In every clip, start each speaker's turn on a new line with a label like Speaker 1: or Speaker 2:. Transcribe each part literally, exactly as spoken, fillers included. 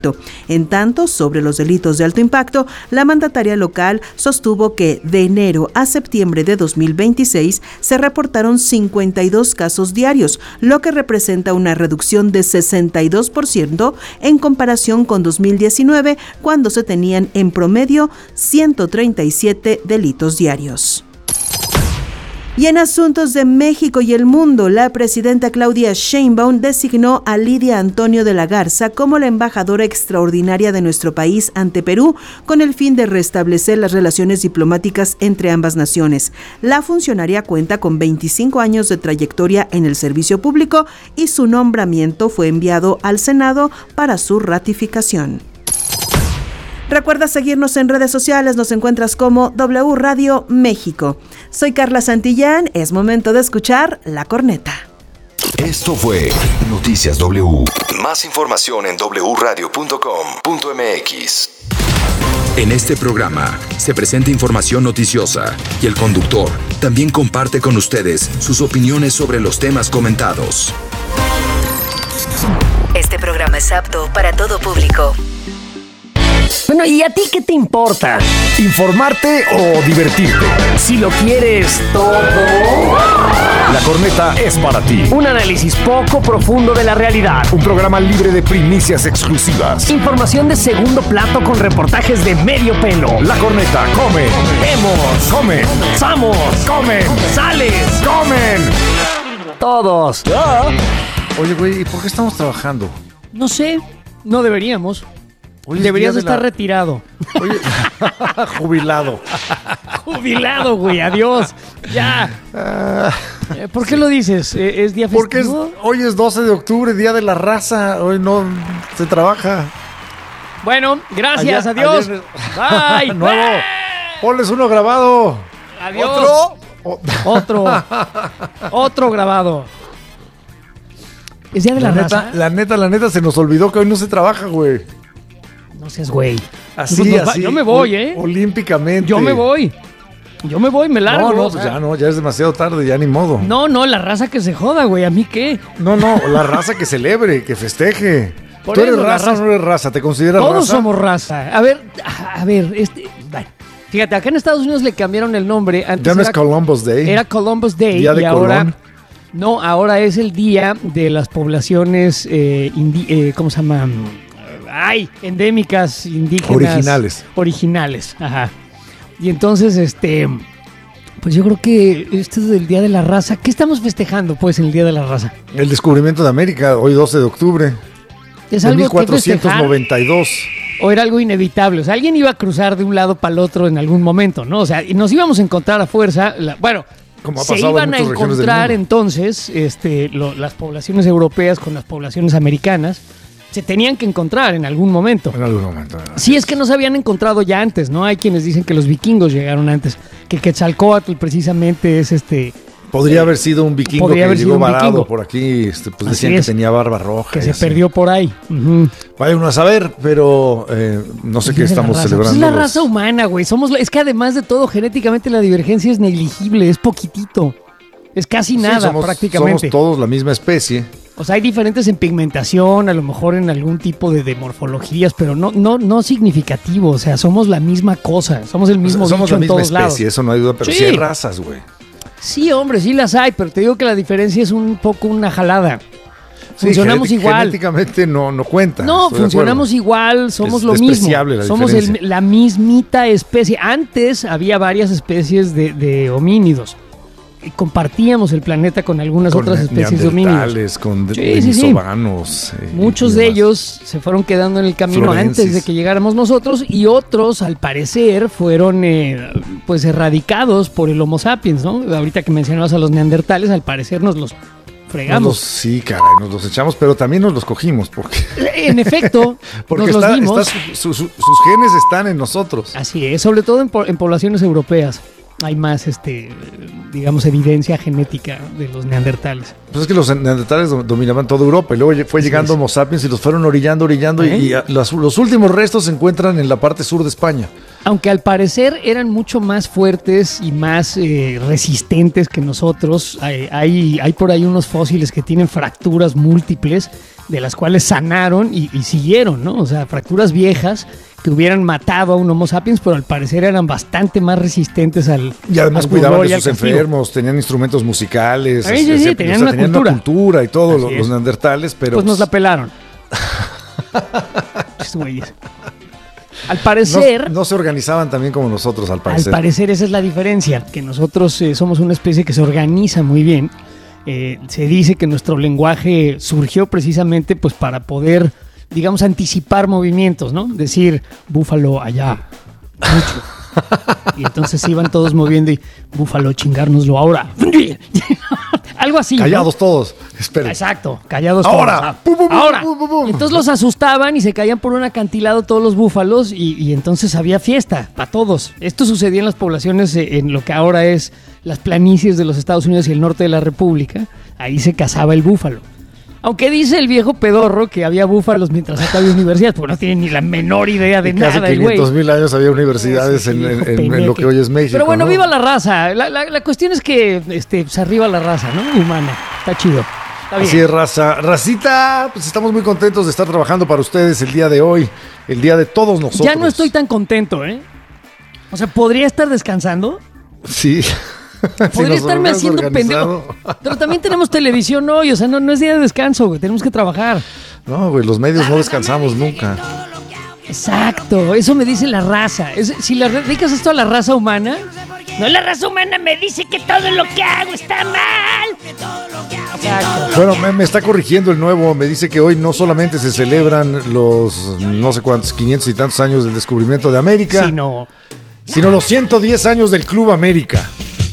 Speaker 1: En tanto, sobre los delitos de alto impacto, la mandataria local sostuvo que de enero a septiembre de dos mil veintiséis se reportaron cincuenta y dos casos diarios, lo que representa una reducción de sesenta y dos por ciento en comparación con dos mil diecinueve, cuando se tenían en promedio ciento treinta y siete delitos diarios. Y en asuntos de México y el mundo, la presidenta Claudia Sheinbaum designó a Lidia Antonio de la Garza como la embajadora extraordinaria de nuestro país ante Perú, con el fin de restablecer las relaciones diplomáticas entre ambas naciones. La funcionaria cuenta con veinticinco años de trayectoria en el servicio público y su nombramiento fue enviado al Senado para su ratificación. Recuerda seguirnos en redes sociales, nos encuentras como W Radio México. Soy Carla Santillán, es momento de escuchar La Corneta.
Speaker 2: Esto fue Noticias W. Más información en doble u radio punto com punto m x. En este programa se presenta información noticiosa y el conductor también comparte con ustedes sus opiniones sobre los temas comentados.
Speaker 3: Este programa es apto para todo público.
Speaker 4: Bueno, ¿y a ti qué te importa?
Speaker 5: ¿Informarte o divertirte?
Speaker 4: Si lo quieres todo,
Speaker 5: La Corneta es para ti.
Speaker 4: un análisis poco profundo de la realidad.
Speaker 5: Un programa libre de primicias exclusivas.
Speaker 4: Información de segundo plato con reportajes de medio pelo.
Speaker 5: La Corneta come,
Speaker 4: Vemos,
Speaker 5: come,
Speaker 4: somos,
Speaker 5: comen,
Speaker 4: sales,
Speaker 5: comen.
Speaker 4: todos.
Speaker 5: Oye, güey, ¿y por qué estamos trabajando?
Speaker 4: No sé, no deberíamos.
Speaker 5: Hoy es
Speaker 4: Deberías
Speaker 5: día de
Speaker 4: estar
Speaker 5: la-
Speaker 4: retirado.
Speaker 5: Oye, jubilado.
Speaker 4: Jubilado, güey, adiós. Ya. Eh, ¿Por qué lo dices? Eh, ¿Es día
Speaker 5: Porque es-
Speaker 4: festivo?
Speaker 5: hoy es doce de octubre, Día de la Raza. Hoy no se trabaja.
Speaker 4: Bueno, gracias,
Speaker 5: Ayer-
Speaker 4: adiós.
Speaker 5: ayer-
Speaker 4: Bye.
Speaker 5: Nuevo.
Speaker 4: Bye.
Speaker 5: Ponles uno grabado.
Speaker 4: Adiós.
Speaker 5: ¿Otro? O-
Speaker 4: Otro. Otro grabado. ¿Es día de la,
Speaker 5: La
Speaker 4: raza?
Speaker 5: neta, la neta, la neta, se nos olvidó que hoy no se trabaja, güey.
Speaker 4: No seas güey.
Speaker 5: Así,
Speaker 4: Pues nos va-
Speaker 5: así.
Speaker 4: yo me voy, ¿eh?
Speaker 5: Olímpicamente.
Speaker 4: Yo me voy. Yo me voy, me largo.
Speaker 5: No, no,
Speaker 4: o
Speaker 5: pues
Speaker 4: sea.
Speaker 5: ya no, ya es demasiado tarde, ya ni modo.
Speaker 4: No, no, la raza que se joda, güey. ¿A mí qué?
Speaker 5: No, no, la raza que celebre, que festeje.
Speaker 4: Por
Speaker 5: ¿Tú eres
Speaker 4: eso, la
Speaker 5: raza o
Speaker 4: raza-
Speaker 5: no eres raza? ¿Te consideras
Speaker 4: Todos
Speaker 5: raza?
Speaker 4: somos raza. A ver, a ver, este... bueno, fíjate, acá en Estados Unidos le cambiaron el nombre. Antes
Speaker 5: Ya no es
Speaker 4: era,
Speaker 5: Columbus Day.
Speaker 4: era Columbus Day
Speaker 5: Día de
Speaker 4: y ahora...
Speaker 5: Colón.
Speaker 4: No, ahora es el día de las poblaciones, eh, indi- eh, ¿cómo se llama? Ay, endémicas, indígenas.
Speaker 5: Originales.
Speaker 4: Originales, ajá. Y entonces, este, pues yo creo que este es el Día de la Raza. ¿Qué estamos festejando, pues, en el Día de la Raza?
Speaker 5: El descubrimiento de América, hoy doce de octubre.
Speaker 4: ¿Es
Speaker 5: De
Speaker 4: algo
Speaker 5: mil
Speaker 4: que
Speaker 5: cuatrocientos
Speaker 4: festejar
Speaker 5: noventa y dos.
Speaker 4: o era algo inevitable? O sea, alguien iba a cruzar de un lado para el otro en algún momento, ¿no? O sea, y nos íbamos a encontrar a fuerza. la- bueno,
Speaker 5: Como ha
Speaker 4: se
Speaker 5: pasado en
Speaker 4: iban a
Speaker 5: muchas regiones del
Speaker 4: encontrar
Speaker 5: mundo.
Speaker 4: entonces este, lo- las poblaciones europeas con las poblaciones americanas. Se tenían que encontrar en algún momento.
Speaker 5: En algún momento.
Speaker 4: Sí, es que no se habían encontrado ya antes, ¿no? Hay quienes dicen que los vikingos llegaron antes, que Quetzalcóatl precisamente es este...
Speaker 5: Podría haber sido un vikingo
Speaker 4: Podría
Speaker 5: que
Speaker 4: haber
Speaker 5: llegó
Speaker 4: sido un
Speaker 5: varado
Speaker 4: vikingo.
Speaker 5: por aquí. Este, pues
Speaker 4: Así
Speaker 5: decían que
Speaker 4: es.
Speaker 5: tenía barba roja.
Speaker 4: que
Speaker 5: y
Speaker 4: se
Speaker 5: así.
Speaker 4: perdió por ahí. Ujú.
Speaker 5: Vaya uno a saber, pero eh, no sé qué
Speaker 4: Es de la
Speaker 5: estamos
Speaker 4: raza.
Speaker 5: celebrando.
Speaker 4: Pues es la
Speaker 5: los-
Speaker 4: raza humana, güey. Somos la- es que además de todo, genéticamente la divergencia es negligible, es poquitito. Es casi
Speaker 5: Sí,
Speaker 4: nada,
Speaker 5: somos,
Speaker 4: prácticamente.
Speaker 5: Somos todos la misma especie.
Speaker 4: O sea, hay diferentes en pigmentación, a lo mejor en algún tipo de, de morfologías, pero no, no, no significativo. O sea, somos la misma cosa, somos el mismo
Speaker 5: Somos
Speaker 4: bicho
Speaker 5: la
Speaker 4: en
Speaker 5: misma
Speaker 4: todos
Speaker 5: especie,
Speaker 4: lados.
Speaker 5: eso no hay duda, pero sí,
Speaker 4: Sí.
Speaker 5: hay razas, güey.
Speaker 4: Sí, hombre, sí las hay, pero te digo que la diferencia es un poco una jalada.
Speaker 5: Sí,
Speaker 4: Funcionamos
Speaker 5: genéti-
Speaker 4: igual.
Speaker 5: Genéticamente no, no cuenta.
Speaker 4: No,
Speaker 5: estoy de
Speaker 4: funcionamos
Speaker 5: acuerdo.
Speaker 4: igual, somos
Speaker 5: Es
Speaker 4: lo mismo.
Speaker 5: despreciable la
Speaker 4: Somos el-
Speaker 5: diferencia.
Speaker 4: la mismita especie. Antes había varias especies de, de homínidos. Y compartíamos el planeta con algunas
Speaker 5: Con
Speaker 4: otras especies de homínidos.
Speaker 5: neandertales, con
Speaker 4: Sí, sí, sí.
Speaker 5: denisovanos. eh,
Speaker 4: Muchos
Speaker 5: y
Speaker 4: de
Speaker 5: demás.
Speaker 4: ellos se fueron quedando en el camino
Speaker 5: Florensis.
Speaker 4: antes de que llegáramos nosotros y otros, al parecer, fueron eh, pues erradicados por el Homo sapiens, ¿no? Ahorita que mencionabas a los neandertales, al parecer nos los
Speaker 5: Nos
Speaker 4: fregamos.
Speaker 5: los- sí, caray, nos los echamos, pero también nos los cogimos, porque,
Speaker 4: En efecto,
Speaker 5: porque
Speaker 4: nos
Speaker 5: está-
Speaker 4: los dimos.
Speaker 5: está su- su- su- sus genes están en nosotros.
Speaker 4: Así es, sobre todo en, po- en poblaciones europeas. Hay más, este, digamos, evidencia genética de los neandertales.
Speaker 5: Pues es que los neandertales do- dominaban toda Europa y luego lle- fue
Speaker 4: Así
Speaker 5: llegando
Speaker 4: es.
Speaker 5: Homo sapiens y los fueron orillando, orillando
Speaker 4: ¿Eh?
Speaker 5: y, y a- los, los últimos restos se encuentran en la parte sur de España.
Speaker 4: Aunque al parecer eran mucho más fuertes y más eh, resistentes que nosotros. Hay, hay, hay por ahí unos fósiles que tienen fracturas múltiples de las cuales sanaron y, y siguieron, ¿no? O sea, fracturas viejas que hubieran matado a un Homo sapiens, pero al parecer eran bastante más resistentes al
Speaker 5: Y además
Speaker 4: al
Speaker 5: cuidaban
Speaker 4: dolor y
Speaker 5: de
Speaker 4: al
Speaker 5: sus
Speaker 4: castigo.
Speaker 5: enfermos, tenían instrumentos musicales.
Speaker 4: Sí, sí, sí,
Speaker 5: o sea,
Speaker 4: tenían una
Speaker 5: tenían
Speaker 4: cultura.
Speaker 5: una cultura y todo,
Speaker 4: Así
Speaker 5: los,
Speaker 4: es.
Speaker 5: los neandertales, pero...
Speaker 4: Pues nos la pelaron. Estos güeyes. Al parecer...
Speaker 5: No, no se organizaban también como nosotros, al
Speaker 4: Al
Speaker 5: parecer.
Speaker 4: parecer esa es la diferencia, que nosotros eh, somos una especie que se organiza muy bien. Eh, se dice que nuestro lenguaje surgió precisamente pues para poder, digamos, anticipar movimientos, ¿no? Decir, búfalo allá, mucho. Y entonces iban todos moviendo y búfalo, chingárnoslo ahora. Algo así, ¿no?
Speaker 5: Callados todos, esperen.
Speaker 4: Exacto, callados
Speaker 5: Ahora.
Speaker 4: todos.
Speaker 5: Pum, pum, pum,
Speaker 4: Ahora.
Speaker 5: pum, pum, pum.
Speaker 4: Y entonces los asustaban y se caían por un acantilado todos los búfalos y, y entonces había fiesta para todos. Esto sucedía en las poblaciones, eh, en lo que ahora es las planicies de los Estados Unidos y el norte de la República. Ahí se cazaba el búfalo. Aunque dice el viejo pedorro que había búfalos mientras acá había universidades, porque no tienen ni la menor idea de
Speaker 5: Y
Speaker 4: nada,
Speaker 5: casi
Speaker 4: el güey.
Speaker 5: quinientos mil años había universidades
Speaker 4: Sí, sí,
Speaker 5: en, en-
Speaker 4: hijo
Speaker 5: en- en
Speaker 4: peneque.
Speaker 5: lo que hoy es México.
Speaker 4: Pero bueno,
Speaker 5: ¿no?
Speaker 4: viva la raza. La, la- la cuestión es que este, pues arriba la raza, ¿no? Humana. Está chido. Está bien.
Speaker 5: Así es, raza. Racita, pues estamos muy contentos de estar trabajando para ustedes el día de hoy, el día de todos nosotros.
Speaker 4: Ya no estoy tan contento, ¿eh? O sea, podría estar descansando.
Speaker 5: Sí.
Speaker 4: Podría estarme haciendo pendejo. Pero también tenemos televisión hoy, o sea, no, no es día de descanso, güey. Tenemos que trabajar.
Speaker 5: No, güey, los medios no descansamos nunca.
Speaker 4: Exacto, eso me dice la raza. Es- si le dedicas esto a la raza humana, no, la raza humana me dice que todo lo que hago está mal. Exacto.
Speaker 5: Bueno, me, me está corrigiendo el nuevo. Me dice que hoy no solamente se celebran los no sé cuántos, quinientos y tantos años del descubrimiento de América,
Speaker 4: Sí, no.
Speaker 5: sino los ciento diez años del Club América.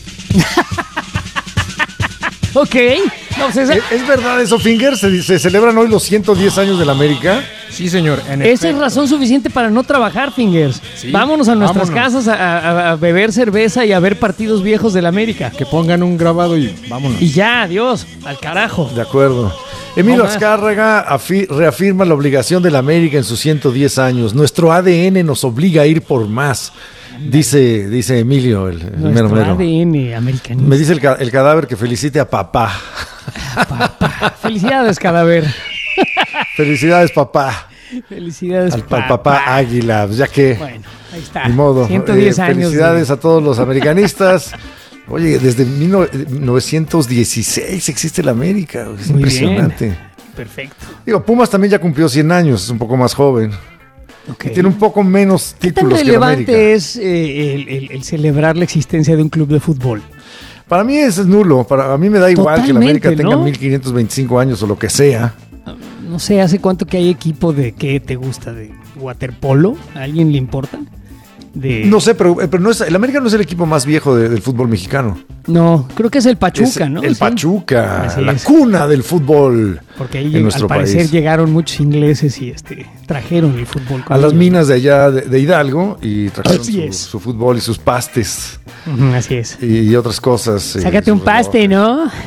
Speaker 4: Ok. No, pues esa,
Speaker 5: ¿Es, es verdad eso, Finger? ¿Se, se celebran hoy los ciento diez años del América?
Speaker 6: Sí, señor. En
Speaker 4: esa es
Speaker 6: efecto.
Speaker 4: razón suficiente para no trabajar, Fingers.
Speaker 6: Sí,
Speaker 4: Vámonos a nuestras
Speaker 6: vámonos.
Speaker 4: casas a, a- a beber cerveza y a ver partidos viejos del América.
Speaker 6: Que pongan un grabado y vámonos.
Speaker 4: Y ya, adiós, al carajo.
Speaker 5: De acuerdo. Emilio
Speaker 4: No más.
Speaker 5: Azcárraga afi- reafirma la obligación de la América en sus ciento diez años. Nuestro A D N nos obliga a ir por más. Dice, dice Emilio, el, el mero
Speaker 4: Nuestro
Speaker 5: mero.
Speaker 4: A D N americanista.
Speaker 5: Me dice el, ca- el cadáver que felicite a papá.
Speaker 4: Felicidades, cadáver.
Speaker 5: Felicidades, papá.
Speaker 4: Felicidades,
Speaker 5: Al, al papá Águila, pues ya que.
Speaker 4: Bueno, ahí está.
Speaker 5: Ni modo.
Speaker 4: ciento diez
Speaker 5: Eh,
Speaker 4: años.
Speaker 5: Felicidades
Speaker 4: de-
Speaker 5: a todos los americanistas. Oye, desde mil novecientos dieciséis existe la América. Es
Speaker 4: Muy
Speaker 5: impresionante.
Speaker 4: bien. Perfecto.
Speaker 5: Digo, Pumas también ya cumplió cien años, es un poco más joven.
Speaker 4: Ok.
Speaker 5: Y tiene un poco menos
Speaker 4: ¿Qué tan
Speaker 5: títulos que la América.
Speaker 4: relevante es eh, el, el- el celebrar la existencia de un club de fútbol?
Speaker 5: Para mí eso es nulo. Para a mí me da igual que la América
Speaker 4: Totalmente,
Speaker 5: tenga
Speaker 4: ¿no?
Speaker 5: mil quinientos veinticinco años o lo que sea.
Speaker 4: No sé, ¿hace cuánto que hay equipo de qué te gusta? ¿De waterpolo? ¿A alguien le importa? De...
Speaker 5: No sé, pero, pero no es, el América no es el equipo más viejo de- del fútbol mexicano.
Speaker 4: No, creo que es el Pachuca,
Speaker 5: Es
Speaker 4: ¿no?
Speaker 5: El
Speaker 4: Sí.
Speaker 5: Pachuca,
Speaker 4: Así
Speaker 5: la
Speaker 4: es.
Speaker 5: cuna del fútbol
Speaker 4: Porque ahí
Speaker 5: en
Speaker 4: al
Speaker 5: nuestro
Speaker 4: parecer
Speaker 5: país.
Speaker 4: llegaron muchos ingleses y este trajeron el fútbol. con
Speaker 5: A las
Speaker 4: ellos.
Speaker 5: minas de allá de, de Hidalgo y trajeron
Speaker 4: Así
Speaker 5: su,
Speaker 4: es.
Speaker 5: su fútbol y sus pastes
Speaker 4: Ujú, así es.
Speaker 5: y, y otras cosas. y
Speaker 4: Sácate un
Speaker 5: su
Speaker 4: paste,
Speaker 5: reloj.
Speaker 4: ¿no?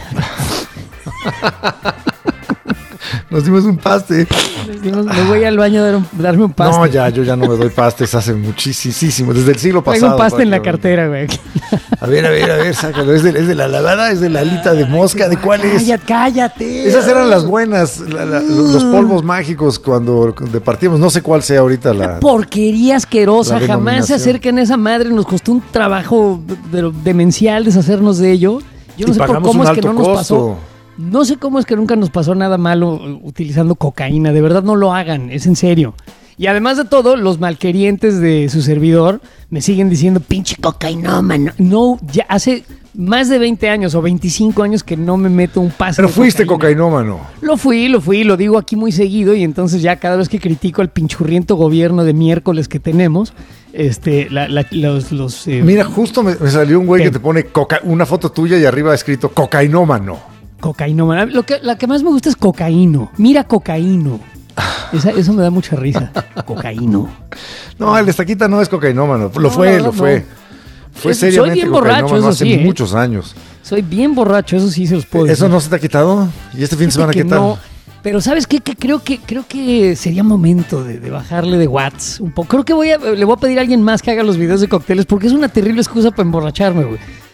Speaker 5: Nos dimos un paste.
Speaker 4: Les dimos, me voy al baño a dar un- darme un paste.
Speaker 5: No, ya, yo ya no me doy pastes hace muchísimo, desde el siglo
Speaker 4: Traigo
Speaker 5: pasado.
Speaker 4: un paste en la
Speaker 5: prácticamente.
Speaker 4: cartera, güey.
Speaker 5: A ver, a ver, a ver, sácalo. ¿Es de, es de la lavada? ¿Es de la alita de mosca? ¿De cuál es?
Speaker 4: Cállate, cállate.
Speaker 5: Esas eran las buenas, la- la- los polvos mágicos cuando departíamos. No sé cuál sea ahorita la...
Speaker 4: Porquería asquerosa,
Speaker 5: la
Speaker 4: jamás se
Speaker 5: denominación.
Speaker 4: acerquen a esa madre, nos costó un trabajo de- de- demencial deshacernos de ello. Yo no
Speaker 5: Y
Speaker 4: sé por
Speaker 5: pagamos
Speaker 4: cómo
Speaker 5: un
Speaker 4: es que
Speaker 5: alto
Speaker 4: no nos
Speaker 5: costo.
Speaker 4: pasó. No sé cómo es que nunca nos pasó nada malo uh, utilizando cocaína, de verdad no lo hagan, es en serio. Y además de todo, los malquerientes de su servidor me siguen diciendo, pinche cocainómano. No, ya hace más de veinte años o veinticinco años que no me meto un pase
Speaker 5: Pero
Speaker 4: de
Speaker 5: fuiste
Speaker 4: cocaína.
Speaker 5: cocainómano.
Speaker 4: Lo fui, lo fui, lo digo aquí muy seguido y entonces ya cada vez que critico al pinchurriento gobierno de miércoles que tenemos, este, la- la- los... los eh,
Speaker 5: Mira, justo me, me salió un güey
Speaker 4: ¿Qué?
Speaker 5: que te pone coca- una foto tuya y arriba escrito cocainómano.
Speaker 4: cocaíno. Lo que, la que más me gusta es cocaíno. Mira cocaíno. Esa- eso me da mucha risa. Cocaíno.
Speaker 5: No, el estaquita no es cocainómano. Lo
Speaker 4: No,
Speaker 5: fue,
Speaker 4: la
Speaker 5: lo
Speaker 4: verdad,
Speaker 5: fue.
Speaker 4: no.
Speaker 5: Fue
Speaker 4: Es- soy
Speaker 5: seriamente
Speaker 4: bien borracho,
Speaker 5: cocainómano
Speaker 4: eso
Speaker 5: hace
Speaker 4: sí, ¿eh?
Speaker 5: muchos años.
Speaker 4: Soy bien borracho, eso sí se los puedo
Speaker 5: ¿Eso
Speaker 4: decir.
Speaker 5: no se te ha quitado? ¿Y este fin de semana
Speaker 4: Fíjate
Speaker 5: qué
Speaker 4: que
Speaker 5: tal?
Speaker 4: no, pero ¿sabes qué? Que creo que creo que sería momento de, de bajarle de watts un poco. Creo que voy a, le voy a pedir a alguien más que haga los videos de cócteles porque es una terrible excusa para emborracharme, güey.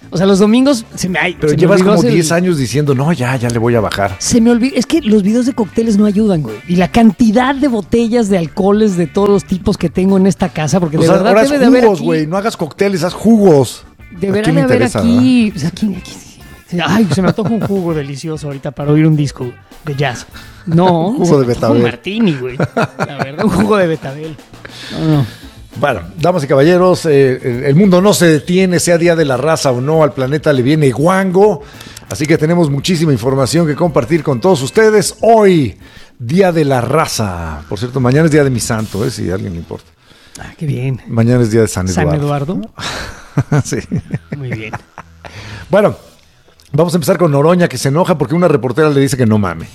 Speaker 4: O sea, los domingos se me... Ay,
Speaker 5: Pero
Speaker 4: se
Speaker 5: llevas
Speaker 4: me
Speaker 5: como
Speaker 4: hacer
Speaker 5: diez
Speaker 4: el...
Speaker 5: años diciendo, no, ya, ya le voy a bajar.
Speaker 4: Se me olvidó, es que los videos de cócteles no ayudan, güey. Y la cantidad de botellas de alcoholes de todos los tipos que tengo en esta casa, porque
Speaker 5: O
Speaker 4: de
Speaker 5: sea,
Speaker 4: verdad
Speaker 5: ahora
Speaker 4: debe
Speaker 5: haz
Speaker 4: de haber
Speaker 5: jugos,
Speaker 4: aquí...
Speaker 5: güey, no hagas cócteles, haz jugos.
Speaker 4: Deberá
Speaker 5: ¿A quién
Speaker 4: de
Speaker 5: le
Speaker 4: haber
Speaker 5: interesa,
Speaker 4: aquí... O sea, aquí, aquí- Ay, se me antoja un jugo delicioso ahorita para oír un disco de jazz. No,
Speaker 5: Un jugo
Speaker 4: se
Speaker 5: de
Speaker 4: me antoja
Speaker 5: betabel.
Speaker 4: un martini, güey. La verdad, un jugo de betabel. No, no.
Speaker 5: Bueno, damas y caballeros, eh, el, el mundo no se detiene, sea Día de la Raza o no, al planeta le viene guango. Así que tenemos muchísima información que compartir con todos ustedes. Hoy, Día de la Raza. Por cierto, mañana es Día de mi santo, eh, si a alguien le importa.
Speaker 4: Ah, qué bien.
Speaker 5: Mañana es Día de San Eduardo.
Speaker 4: San Eduardo.
Speaker 5: Sí.
Speaker 4: Muy bien.
Speaker 5: Bueno, vamos a empezar con Noroña, que se enoja porque una reportera le dice que no mame.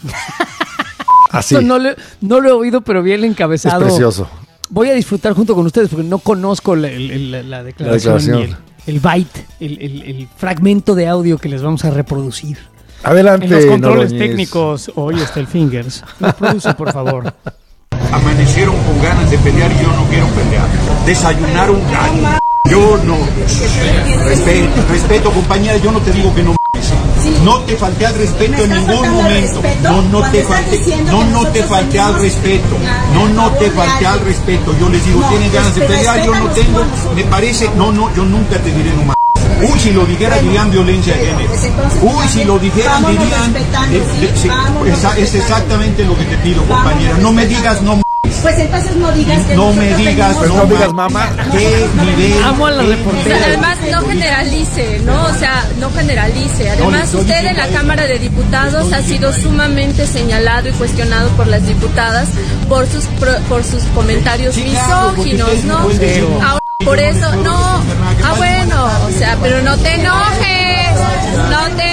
Speaker 5: Así.
Speaker 4: Esto no, le- no lo he oído, pero vi el
Speaker 5: Es
Speaker 4: encabezado.
Speaker 5: precioso.
Speaker 4: Voy a disfrutar junto con ustedes porque no conozco la, el- el- la- la declaración,
Speaker 5: La declaración.
Speaker 4: ni el, el byte, el, el- el fragmento de audio que les vamos a reproducir.
Speaker 5: Adelante,
Speaker 4: En los controles
Speaker 5: Noroñez.
Speaker 4: técnicos, hoy está el Fingers. Reproduce, por favor.
Speaker 7: Amanecieron con ganas de pelear y yo no quiero pelear. Desayunaron gallo. Yo no. Respeto, respeto, compañera, yo no te digo que no mames. No te falté al respeto en ningún momento. No, no te falté. No, no te falté al respeto. No, no te falté al respeto. Yo les digo, tienen ganas de pelear, yo no tengo. Me parece, no, no, yo nunca te diré no mames. Uy, si lo dijeran dirían violencia de género. Uy, si lo dijeran dirían... de- de- sí, esa- es exactamente lo que te pido, compañera. No me digas no mames.
Speaker 8: Pues entonces no digas que
Speaker 7: No me
Speaker 8: nosotros
Speaker 7: digas,
Speaker 8: venimos-
Speaker 5: no digas mamá.
Speaker 7: ¿Qué nivel?
Speaker 4: Amo a la
Speaker 7: qué
Speaker 4: reportera.
Speaker 7: nivel?
Speaker 9: Además, no generalice, ¿no? O sea, no generalice. Además,
Speaker 7: estoy
Speaker 9: usted en
Speaker 7: diciendo
Speaker 9: la
Speaker 7: a ella.
Speaker 9: Cámara de Diputados ha sido sumamente señalado y cuestionado por las diputadas por sus pro- por sus comentarios
Speaker 7: Sí, claro, porque
Speaker 9: misóginos,
Speaker 7: ustedes no
Speaker 9: ¿no?
Speaker 7: pueden decir no.
Speaker 9: Ahora, por eso, no. Ah, bueno, o sea, pero no te enojes, no te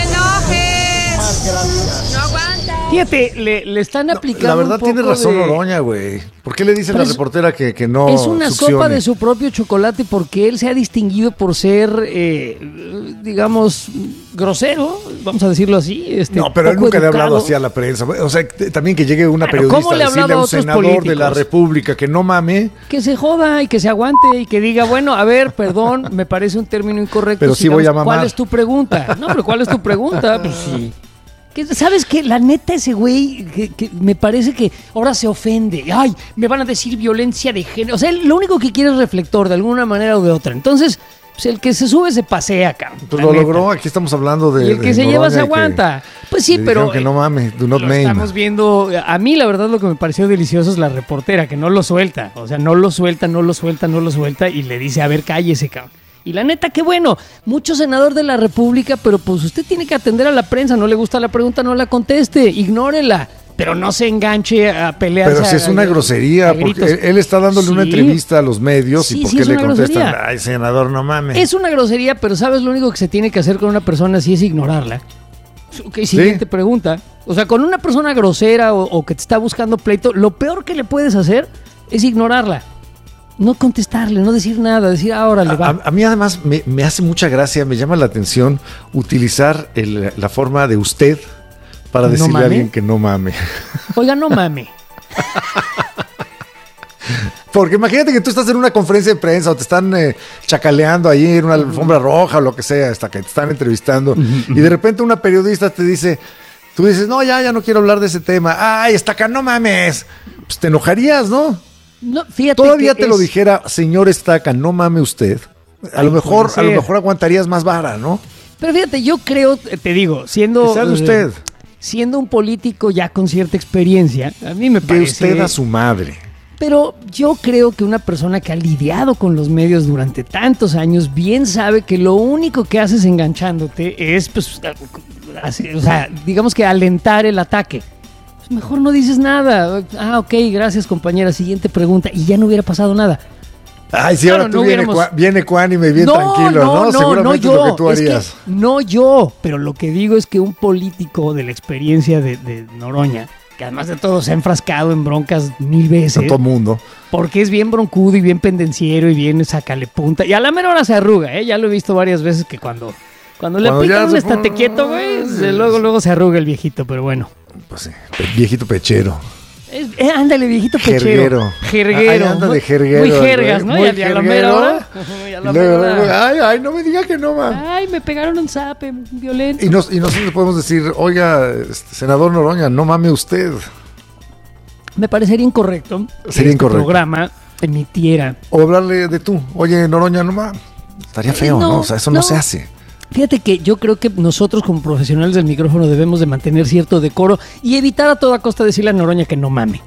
Speaker 9: enojes. No aguanta.
Speaker 4: Fíjate, le, le están aplicando.
Speaker 5: La verdad
Speaker 4: un poco
Speaker 5: tiene razón
Speaker 4: de-
Speaker 5: Noroña, güey. ¿Por qué le dice
Speaker 4: Pero
Speaker 5: la
Speaker 4: es-
Speaker 5: reportera que, que no
Speaker 4: Es una
Speaker 5: succione?
Speaker 4: sopa de su propio chocolate porque él se ha distinguido por ser, eh, digamos, grosero, vamos a decirlo así. Este,
Speaker 5: No, pero él
Speaker 4: poco
Speaker 5: nunca le ha hablado
Speaker 4: educado.
Speaker 5: así a la prensa. O sea, t- también que llegue una
Speaker 4: Bueno,
Speaker 5: periodista
Speaker 4: ¿cómo le
Speaker 5: a
Speaker 4: ha
Speaker 5: decirle
Speaker 4: hablado
Speaker 5: a
Speaker 4: a
Speaker 5: un
Speaker 4: otros
Speaker 5: senador de la
Speaker 4: políticos?
Speaker 5: República que no mame,
Speaker 4: Que se joda y que se aguante y que diga, bueno, a ver, perdón, me parece un término incorrecto.
Speaker 5: Pero sí
Speaker 4: sigamos.
Speaker 5: voy a mamar.
Speaker 4: ¿Cuál es tu pregunta? No, pero ¿cuál es tu pregunta? Pues sí. ¿Qué- ¿Sabes qué? La neta, ese güey, que, que me parece que ahora se ofende. Ay, me van a decir violencia de género. O sea, él lo único que quiere es reflector de alguna manera o de otra. Entonces, pues el que se sube se pasea, cabrón.
Speaker 5: pues
Speaker 4: la
Speaker 5: lo
Speaker 4: neta.
Speaker 5: logró. Aquí estamos hablando de.
Speaker 4: Y el que
Speaker 5: de
Speaker 4: se lleva
Speaker 5: Noroña
Speaker 4: se
Speaker 5: y que
Speaker 4: aguanta. Pues sí,
Speaker 5: le
Speaker 4: pero.
Speaker 5: dijeron que no mame, do not
Speaker 4: lo
Speaker 5: name.
Speaker 4: estamos viendo. A mí, la verdad, lo que me pareció delicioso es la reportera, que no lo suelta. O sea, no lo suelta, no lo suelta, no lo suelta. Y le dice, a ver, cállese, cabrón. Y la neta, qué bueno. Mucho senador de la República, pero pues usted tiene que atender a la prensa. No le gusta la pregunta, no la conteste. Ignórela. Pero no se enganche a pelear.
Speaker 5: Pero si es una grosería, porque él, él está dándole una
Speaker 4: Sí.
Speaker 5: entrevista a los medios
Speaker 4: Sí,
Speaker 5: y ¿por
Speaker 4: sí,
Speaker 5: qué
Speaker 4: es
Speaker 5: le
Speaker 4: una
Speaker 5: contestan?
Speaker 4: grosería.
Speaker 5: Ay, senador, no mames.
Speaker 4: Es una grosería, pero ¿sabes lo único que se tiene que hacer con una persona si es ignorarla? Ok, siguiente pregunta. O sea, con una persona grosera o, o que te está buscando pleito, lo peor que le puedes hacer es ignorarla. No contestarle, no decir nada, decir, ah, órale,
Speaker 5: A,
Speaker 4: va.
Speaker 5: a- a mí además me, me hace mucha gracia, me llama la atención utilizar el- la forma de usted para
Speaker 4: ¿No
Speaker 5: decirle
Speaker 4: mame?
Speaker 5: a alguien que no mame.
Speaker 4: Oiga, no mame.
Speaker 5: Porque imagínate que tú estás en una conferencia de prensa o te están eh, chacaleando ahí en una alfombra roja o lo que sea, hasta que te están entrevistando, y de repente una periodista te dice, tú dices, no, ya, ya no quiero hablar de ese tema. Ay, Estaca, no mames. Pues te enojarías, ¿no?
Speaker 4: No, fíjate
Speaker 5: Todavía
Speaker 4: que
Speaker 5: te lo
Speaker 4: es-
Speaker 5: dijera, señor Estaca, no mame usted. A
Speaker 4: Ay,
Speaker 5: lo mejor,
Speaker 4: puede
Speaker 5: a lo
Speaker 4: ser.
Speaker 5: mejor aguantarías más vara, ¿no?
Speaker 4: Pero fíjate, yo creo, te digo, siendo...
Speaker 5: Que sea de usted.
Speaker 4: eh, siendo un político ya con cierta experiencia, a mí me
Speaker 5: De
Speaker 4: parece...
Speaker 5: usted a su madre.
Speaker 4: Pero yo creo que una persona que ha lidiado con los medios durante tantos años bien sabe que lo único que haces enganchándote es, pues, así, o sea, digamos que alentar el ataque. Pues mejor no dices nada. Ah, ok, gracias compañera. Siguiente pregunta. Y ya no hubiera pasado nada.
Speaker 5: Ay, sí,
Speaker 4: Claro,
Speaker 5: ahora tú
Speaker 4: no
Speaker 5: viene,
Speaker 4: hubiéramos-
Speaker 5: cua- viene cuánime bien tranquilo, ¿no? Seguramente es lo que tú
Speaker 4: es que
Speaker 5: harías.
Speaker 4: no yo, pero lo que digo es que un político de la experiencia de, de Noroña, que además de todo se ha enfrascado en broncas mil veces,
Speaker 5: A todo mundo.
Speaker 4: porque es bien broncudo y bien pendenciero y bien sacale punta. Y a la menor hora se arruga, ¿eh? Ya lo he visto varias veces que cuando, cuando le
Speaker 5: Cuando ya
Speaker 4: pican un
Speaker 5: se
Speaker 4: estate
Speaker 5: pone-
Speaker 4: quieto, güey, se- luego, luego se arruga el viejito, pero bueno.
Speaker 5: Pues sí, pe- viejito pechero.
Speaker 4: Es, eh, ándale, viejito pechero.
Speaker 5: Jerguero.
Speaker 4: Jerguero.
Speaker 5: Ay, anda de jerguero.
Speaker 4: Muy jergas, ¿no?
Speaker 5: Muy
Speaker 4: y a la mera hora. Y a la mera hora.
Speaker 5: Ay, ay, no me diga que no, man.
Speaker 4: Ay, me pegaron un zape violento.
Speaker 5: Y, nos, y nosotros podemos decir, oiga, este, senador Noroña, no mame usted.
Speaker 4: Me parecería incorrecto que
Speaker 5: Sería
Speaker 4: este
Speaker 5: incorrecto.
Speaker 4: programa emitiera.
Speaker 5: O hablarle de tú. Oye, Noroña, no mames. Estaría feo, ¿no?
Speaker 4: No,
Speaker 5: O sea, eso no,
Speaker 4: no.
Speaker 5: se hace.
Speaker 4: Fíjate que yo creo que nosotros como profesionales del micrófono debemos de mantener cierto decoro y evitar a toda costa decirle a Noroña que no mame.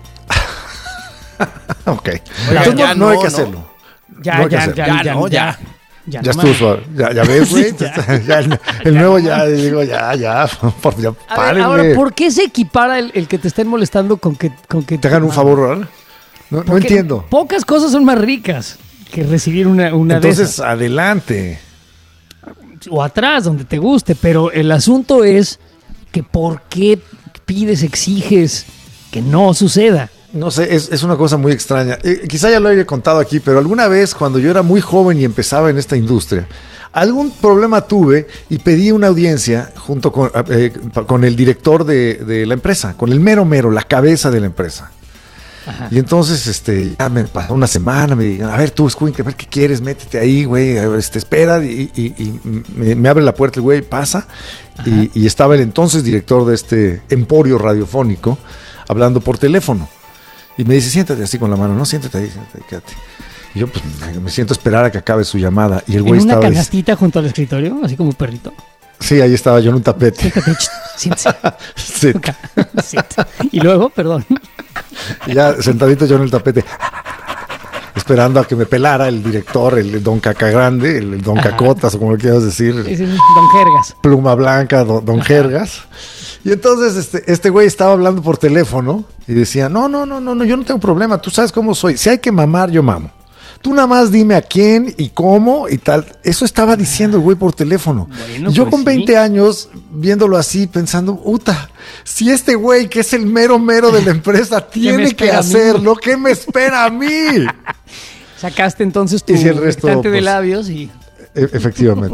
Speaker 5: Ok.
Speaker 6: Oiga,
Speaker 5: Entonces,
Speaker 6: ya
Speaker 5: no, no hay
Speaker 6: no,
Speaker 5: que
Speaker 6: no.
Speaker 5: hacerlo.
Speaker 4: Ya,
Speaker 5: No hay que
Speaker 4: ya,
Speaker 5: hacerlo.
Speaker 4: ya,
Speaker 6: Ya,
Speaker 4: ya,
Speaker 6: no,
Speaker 4: ya.
Speaker 6: ya.
Speaker 4: Ya,
Speaker 5: Ya
Speaker 4: no
Speaker 5: estuvo
Speaker 4: mames.
Speaker 5: suave. Ya, ya ves, güey.
Speaker 4: Ya.
Speaker 5: Ya, el, el nuevo ya, digo, ya, ya. Por, ya
Speaker 4: A ver,
Speaker 5: párenle.
Speaker 4: ahora, ¿por qué se equipara el, el que te estén molestando con que, con que
Speaker 5: Te hagan un favor, ¿verdad? No, no
Speaker 4: Porque
Speaker 5: entiendo.
Speaker 4: Pocas cosas son más ricas que recibir una, una de
Speaker 5: Entonces,
Speaker 4: esas.
Speaker 5: adelante.
Speaker 4: O atrás, donde te guste. Pero el asunto es que ¿por qué pides, exiges que no suceda?
Speaker 5: No sé, es, es una cosa muy extraña. Eh, quizá ya lo haya contado aquí, pero alguna vez cuando yo era muy joven y empezaba en esta industria, algún problema tuve y pedí una audiencia junto con, eh, con el director de, de la empresa, con el mero mero, la cabeza de la empresa.
Speaker 4: Ajá.
Speaker 5: Y entonces, este, ya me pasó una semana, me digan, a ver tú, Escuincle, a ver qué quieres, métete ahí, güey, a ver, este, espera, y, y- y me, me abre la puerta el güey, pasa, y, y estaba el entonces director de este emporio radiofónico hablando por teléfono. Y me dice, siéntate así con la mano, no, siéntate ahí, siéntate ahí, quédate. Y yo, pues, me siento a esperar a que acabe su llamada. Y el güey
Speaker 4: ¿En una
Speaker 5: estaba...
Speaker 4: canastita junto al escritorio? Así como un perrito.
Speaker 5: Sí, ahí estaba yo en un tapete.
Speaker 4: Siéntate, ch, siéntese.
Speaker 5: Sí.
Speaker 4: Acá. Sit. Y luego, perdón.
Speaker 5: Y ya sentadito yo en el tapete, esperando a que me pelara el director, el don Cacagrande, el don
Speaker 4: Ajá.
Speaker 5: Cacotas, o como lo quieras decir,
Speaker 4: Ese es Don Jergas.
Speaker 5: Pluma Blanca, don, don Jergas. Y entonces este, este güey estaba hablando por teléfono y decía, no, no, no, no, no, yo no tengo problema, tú sabes cómo soy, si hay que mamar, yo mamo. Tú nada más dime a quién y cómo y tal. Eso estaba diciendo el güey por teléfono.
Speaker 4: Bueno,
Speaker 5: Y yo
Speaker 4: pues
Speaker 5: con
Speaker 4: sí.
Speaker 5: veinte años, viéndolo así, pensando, puta, si este güey que es el mero mero de la empresa tiene que
Speaker 4: espera a mí?
Speaker 5: hacerlo, ¿qué me espera a mí?
Speaker 4: Sacaste entonces tu
Speaker 5: Y si el resto,
Speaker 4: estante de
Speaker 5: pues,
Speaker 4: labios y...
Speaker 5: E- efectivamente.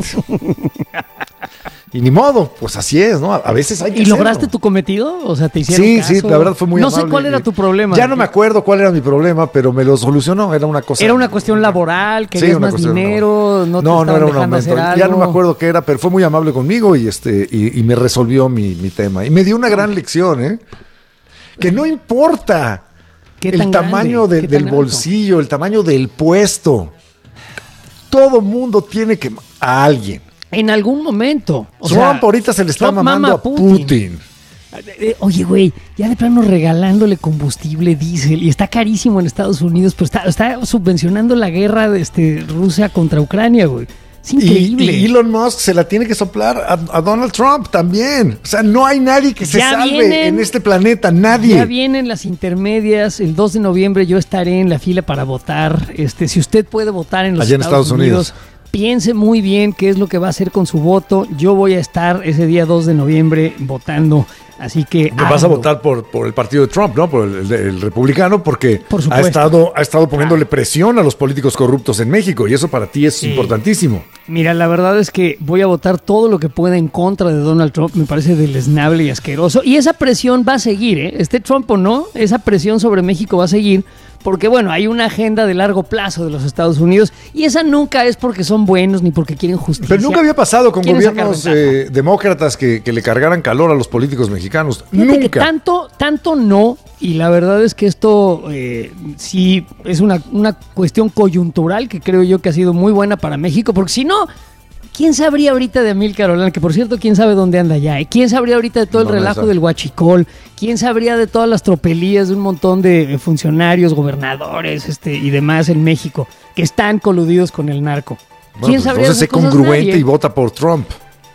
Speaker 5: Y ni modo, pues así es, ¿no? A, a veces hay que
Speaker 4: ¿Y lograste
Speaker 5: hacerlo.
Speaker 4: tu cometido? O sea, te hicieron
Speaker 5: Sí,
Speaker 4: caso.
Speaker 5: sí, la verdad fue muy
Speaker 4: No
Speaker 5: amable.
Speaker 4: sé cuál era tu problema.
Speaker 5: Ya no me acuerdo cuál era mi problema, pero me lo solucionó. Era una cosa.
Speaker 4: Era una cuestión laboral, querías
Speaker 5: Sí, una
Speaker 4: más
Speaker 5: cuestión
Speaker 4: dinero, no te
Speaker 5: no, no
Speaker 4: estaban
Speaker 5: era un
Speaker 4: dejando
Speaker 5: aumento.
Speaker 4: hacer algo.
Speaker 5: Ya no me acuerdo qué era, pero fue muy amable conmigo y este y, y me resolvió mi, mi tema. Y me dio una gran lección, ¿eh? Que no importa
Speaker 4: ¿Qué
Speaker 5: el
Speaker 4: tan
Speaker 5: tamaño
Speaker 4: grande?
Speaker 5: del,
Speaker 4: ¿Qué
Speaker 5: del
Speaker 4: tan alto?
Speaker 5: bolsillo, el tamaño del puesto. Todo mundo tiene que a alguien.
Speaker 4: En algún momento. O
Speaker 5: Trump
Speaker 4: sea,
Speaker 5: ahorita se le está
Speaker 4: Trump
Speaker 5: mamando
Speaker 4: mama
Speaker 5: a Putin.
Speaker 4: Eh, Oye, güey, ya de plano regalándole combustible diésel y está carísimo en Estados Unidos, pero está, está subvencionando la guerra de este, Rusia contra Ucrania, güey. Es
Speaker 5: Y,
Speaker 4: increíble.
Speaker 5: y Elon Musk se la tiene que soplar a, a Donald Trump también. O sea, no hay nadie que se
Speaker 4: Ya
Speaker 5: salve
Speaker 4: vienen-
Speaker 5: en este planeta, nadie.
Speaker 4: Ya vienen las intermedias. El dos de noviembre yo estaré en la fila para votar. Este, si usted puede votar en los
Speaker 5: Allá en
Speaker 4: Estados,
Speaker 5: Estados
Speaker 4: Unidos,
Speaker 5: Unidos.
Speaker 4: piense muy bien qué es lo que va a hacer con su voto. Yo voy a estar ese día dos de noviembre votando. Así que
Speaker 5: Vas a
Speaker 4: háganlo.
Speaker 5: votar por, por el partido de Trump, ¿no? Por el, el republicano, porque
Speaker 4: Por
Speaker 5: ha
Speaker 4: supuesto.
Speaker 5: estado, ha estado poniéndole presión a los políticos corruptos en México y eso para ti es
Speaker 4: Sí.
Speaker 5: importantísimo.
Speaker 4: Mira, la verdad es que voy a votar todo lo que pueda en contra de Donald Trump. Me parece deleznable y asqueroso. Y esa presión va a seguir, ¿eh? Esté Trump o no, esa presión sobre México va a seguir. Porque, bueno, hay una agenda de largo plazo de los Estados Unidos y esa nunca es porque son buenos ni porque quieren justicia.
Speaker 5: Pero nunca había pasado con
Speaker 4: Quieren sacar
Speaker 5: gobiernos
Speaker 4: ventaja.
Speaker 5: eh, demócratas que, que le cargaran calor a los políticos mexicanos.
Speaker 4: Fíjate que
Speaker 5: Nunca.
Speaker 4: tanto, tanto no, y la verdad es que esto eh, sí es una, una cuestión coyuntural que creo yo que ha sido muy buena para México, porque si no, ¿quién sabría ahorita de Amílcar Olán? Que por cierto, ¿quién sabe dónde anda ya? ¿eh? ¿Quién sabría ahorita de todo el
Speaker 5: No, nadie
Speaker 4: relajo
Speaker 5: sabe.
Speaker 4: del huachicol? ¿Quién sabría de todas las tropelías de un montón de funcionarios, gobernadores este, y demás en México que están coludidos con el narco?
Speaker 5: Bueno,
Speaker 4: ¿Quién
Speaker 5: pues
Speaker 4: sabría de
Speaker 5: entonces sé
Speaker 4: esas cosas?
Speaker 5: congruente
Speaker 4: Nadie.
Speaker 5: y vota por Trump.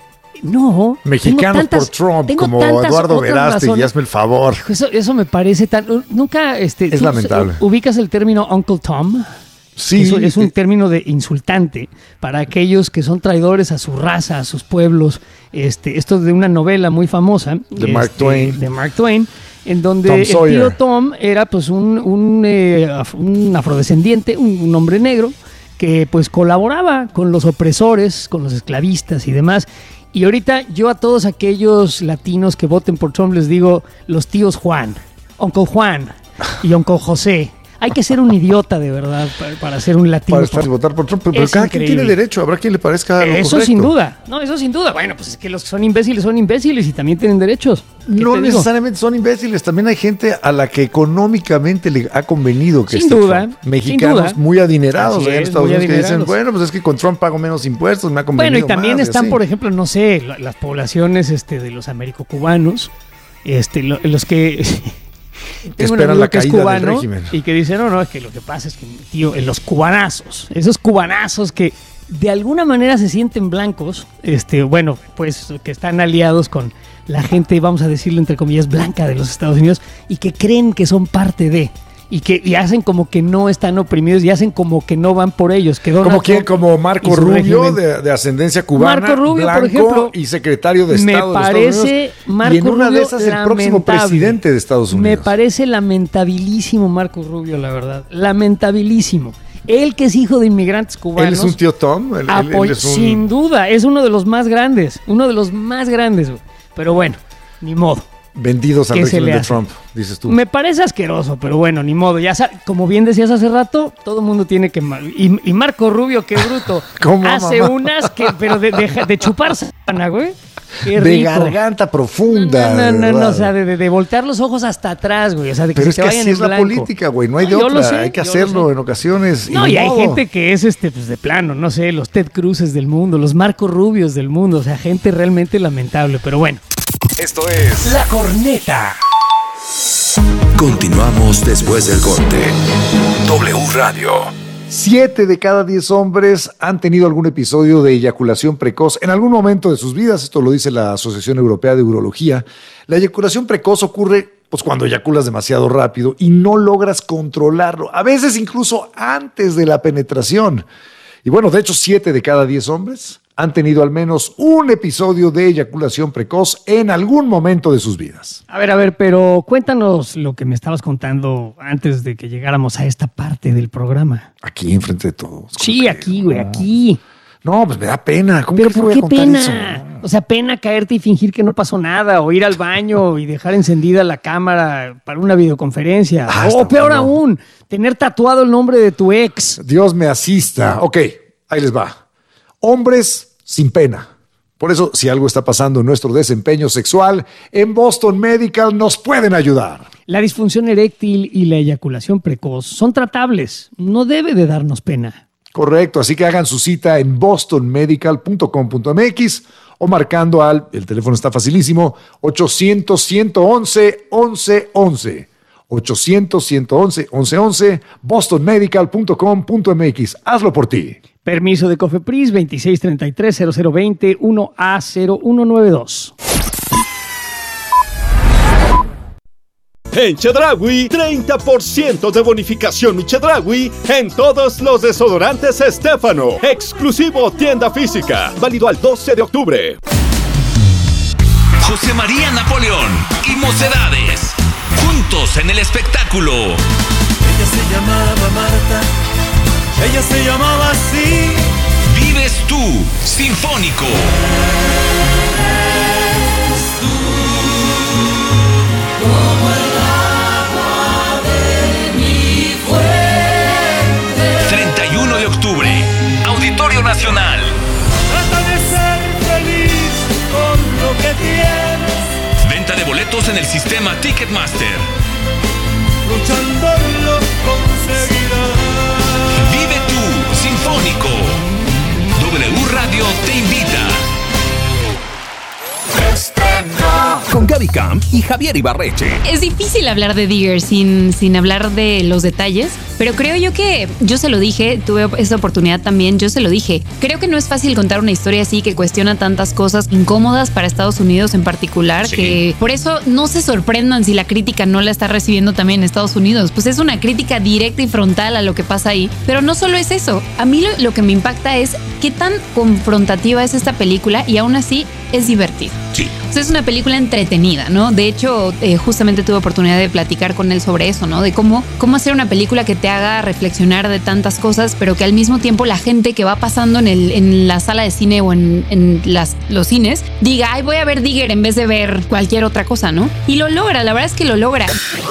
Speaker 4: No.
Speaker 5: Mexicanos
Speaker 4: tengo tantas-
Speaker 5: por Trump,
Speaker 4: tengo
Speaker 5: como
Speaker 4: tantas
Speaker 5: Eduardo
Speaker 4: otras
Speaker 5: Verástegui,
Speaker 4: razones.
Speaker 5: hazme el favor.
Speaker 4: Hijo, Eso, eso me parece tan... Nunca... Este,
Speaker 5: Es
Speaker 4: ¿tú
Speaker 5: lamentable.
Speaker 4: ¿Ubicas el término Uncle Tom?
Speaker 5: Sí,
Speaker 4: Eso es un
Speaker 5: eh,
Speaker 4: término de insultante para aquellos que son traidores a su raza, a sus pueblos. Este, esto es de una novela muy famosa.
Speaker 5: De Mark
Speaker 4: este,
Speaker 5: Twain.
Speaker 4: De Mark Twain, en donde
Speaker 5: Tom
Speaker 4: el
Speaker 5: Sawyer.
Speaker 4: tío Tom era pues un, un, eh, af- un afrodescendiente, un, un hombre negro, que pues colaboraba con los opresores, con los esclavistas y demás. Y ahorita yo a todos aquellos latinos que voten por Trump les digo los tíos Juan, Uncle Juan. y Onco José. Hay que ser un idiota de verdad para, para ser un latino.
Speaker 5: Para estar y votar por Trump. Pero
Speaker 4: Es
Speaker 5: cada
Speaker 4: increíble.
Speaker 5: quien tiene derecho. Habrá quien le parezca lo
Speaker 4: Eso
Speaker 5: correcto.
Speaker 4: sin duda. No, eso sin duda. Bueno, pues es que los que son imbéciles son imbéciles y también tienen derechos. ¿Qué
Speaker 5: No
Speaker 4: te digo?
Speaker 5: necesariamente son imbéciles. También hay gente a la que económicamente le ha convenido que
Speaker 4: Sin
Speaker 5: esté
Speaker 4: duda,
Speaker 5: Trump. Mexicanos
Speaker 4: sin duda.
Speaker 5: muy adinerados
Speaker 4: Así
Speaker 5: allá en
Speaker 4: es,
Speaker 5: Estados
Speaker 4: muy
Speaker 5: Unidos que dicen,
Speaker 4: adinerados.
Speaker 5: bueno, pues es que con Trump pago menos impuestos, me ha convenido
Speaker 4: Bueno, y también
Speaker 5: más,
Speaker 4: están,
Speaker 5: así.
Speaker 4: por ejemplo, no sé, la- las poblaciones este, de los americocubanos, este, lo- los que... Tengo un
Speaker 5: esperan
Speaker 4: amigo
Speaker 5: la
Speaker 4: que es
Speaker 5: caída del
Speaker 4: cubano
Speaker 5: régimen.
Speaker 4: y que dice, no, no, es que lo que pasa es que, tío, en los cubanazos, esos cubanazos que de alguna manera se sienten blancos, este, bueno, pues que están aliados con la gente, vamos a decirlo entre comillas, blanca de los Estados Unidos y que creen que son parte de... Y que y hacen como que no están oprimidos y hacen como que no van por ellos. Que Donald
Speaker 5: Como quién,
Speaker 4: Trump
Speaker 5: como
Speaker 4: y
Speaker 5: Marco
Speaker 4: su
Speaker 5: Rubio,
Speaker 4: régimen.
Speaker 5: de, de ascendencia cubana,
Speaker 4: Marco Rubio,
Speaker 5: blanco
Speaker 4: por ejemplo,
Speaker 5: y secretario de
Speaker 4: me
Speaker 5: Estado de los
Speaker 4: parece
Speaker 5: Estados Unidos.
Speaker 4: Marco
Speaker 5: y en una
Speaker 4: Rubio
Speaker 5: de esas el próximo
Speaker 4: lamentable.
Speaker 5: presidente de Estados
Speaker 4: Me
Speaker 5: Unidos.
Speaker 4: parece lamentabilísimo Marco Rubio, la verdad. Lamentabilísimo. Él que es hijo de inmigrantes cubanos.
Speaker 5: Él es un tío Tom. Él, él- él
Speaker 4: apoy-
Speaker 5: es un-
Speaker 4: Sin duda, es uno de los más grandes. Uno de los más grandes. Güey. Pero bueno, ni modo.
Speaker 5: vendidos al
Speaker 4: ¿Qué se
Speaker 5: régimen
Speaker 4: le
Speaker 5: de
Speaker 4: hace?
Speaker 5: Trump, dices tú.
Speaker 4: Me parece asqueroso, pero bueno, ni modo. Ya sa- como bien decías hace rato, todo el mundo tiene que... ma- Y, y Marco Rubio, qué bruto,
Speaker 5: ¿Cómo,
Speaker 4: hace
Speaker 5: mamá?
Speaker 4: unas que... Pero de, de, de chupar sábana, güey. Qué
Speaker 5: de
Speaker 4: rico.
Speaker 5: garganta profunda.
Speaker 4: No, no,
Speaker 5: de
Speaker 4: no, no,
Speaker 5: verdad.
Speaker 4: o sea, de, de- de voltear los ojos hasta atrás, güey. O sea, de que
Speaker 5: Pero
Speaker 4: se
Speaker 5: es
Speaker 4: te
Speaker 5: que
Speaker 4: vayan
Speaker 5: así
Speaker 4: en
Speaker 5: es la
Speaker 4: blanco.
Speaker 5: política, güey. No hay de
Speaker 4: No, yo lo
Speaker 5: otra.
Speaker 4: sé,
Speaker 5: hay que
Speaker 4: yo lo
Speaker 5: hacerlo
Speaker 4: sé.
Speaker 5: en ocasiones.
Speaker 4: No,
Speaker 5: ni
Speaker 4: y hay
Speaker 5: modo.
Speaker 4: gente que es este, pues de plano, no sé, los Ted Cruces del mundo, los Marco Rubios del mundo, o sea, gente realmente lamentable, pero bueno.
Speaker 2: Esto es
Speaker 10: La Corneta.
Speaker 2: Continuamos después del corte. W Radio.
Speaker 5: Siete de cada diez hombres han tenido algún episodio de eyaculación precoz en algún momento de sus vidas. Esto lo dice la Asociación Europea de Urología. La eyaculación precoz ocurre pues, cuando eyaculas demasiado rápido y no logras controlarlo. A veces incluso antes de la penetración. Y bueno, de hecho, siete de cada diez hombres han tenido al menos un episodio de eyaculación precoz en algún momento de sus vidas.
Speaker 4: A ver, a ver, pero cuéntanos lo que me estabas contando antes de que llegáramos a esta parte del programa.
Speaker 5: Aquí, enfrente de todos.
Speaker 4: Sí, aquí, güey, aquí.
Speaker 5: No, pues me da pena. ¿Cómo
Speaker 4: Pero
Speaker 5: que te
Speaker 4: ¿por
Speaker 5: voy a
Speaker 4: qué
Speaker 5: contar
Speaker 4: pena?
Speaker 5: eso?
Speaker 4: O sea, pena caerte y fingir que no pasó nada, o ir al baño y dejar encendida la cámara para una videoconferencia.
Speaker 5: Ah,
Speaker 4: o
Speaker 5: está
Speaker 4: peor
Speaker 5: bueno.
Speaker 4: aún, tener tatuado el nombre de tu ex.
Speaker 5: Dios me asista. Ok, ahí les va. Hombres sin pena. Por eso, si algo está pasando en nuestro desempeño sexual, en Boston Medical nos pueden ayudar.
Speaker 4: La disfunción eréctil y la eyaculación precoz son tratables. No debe de darnos pena.
Speaker 5: Correcto, así que hagan su cita en boston medical punto com punto m x o marcando al, el teléfono está facilísimo, ochocientos, ciento once, once once. ochocientos, ciento once, once once, boston medical punto com punto m x. Hazlo por ti.
Speaker 4: Permiso de COFEPRIS veintiséis treinta y tres cero cero veinte uno A cero uno nueve dos.
Speaker 11: En Chedraui, treinta por ciento de bonificación mi Chedraui en todos los desodorantes Estéfano. Exclusivo tienda física. Válido al doce de octubre.
Speaker 10: José María Napoleón y Mocedades. Juntos en el espectáculo.
Speaker 12: Ella se llamaba Marta. Ella se llamaba así.
Speaker 10: Vives tú, Sinfónico.
Speaker 12: Como el agua de mi fuente.
Speaker 10: treinta y uno de octubre, Auditorio Nacional.
Speaker 12: Trata de ser feliz con lo que tienes.
Speaker 10: Venta de boletos en el sistema Ticketmaster.
Speaker 12: Luchando lo conseguirás.
Speaker 10: Vive tú, Sinfónico. W Radio te invita.
Speaker 2: Con Gaby Camp y Javier Ibarreche.
Speaker 13: Es difícil hablar de Digger sin, sin hablar de los detalles, pero creo yo que, yo se lo dije, tuve esta oportunidad también, yo se lo dije. Creo que no es fácil contar una historia así que cuestiona tantas cosas incómodas para Estados Unidos en particular, sí. Que por eso no se sorprendan si la crítica no la está recibiendo también en Estados Unidos. Pues es una crítica directa y frontal a lo que pasa ahí. Pero no solo es eso. A mí lo, lo que me impacta es qué tan confrontativa es esta película y aún así es divertida.
Speaker 10: Sí.
Speaker 13: O sea, es una película entretenida, ¿no? De hecho, eh, justamente tuve oportunidad de platicar con él sobre eso, ¿no? De cómo, cómo hacer una película que te haga reflexionar de tantas cosas, pero que al mismo tiempo la gente que va pasando en, el, en la sala de cine o en, en las, los cines diga, ay, voy a ver Digger en vez de ver cualquier otra cosa, ¿no? Y lo logra, la verdad es que lo logra.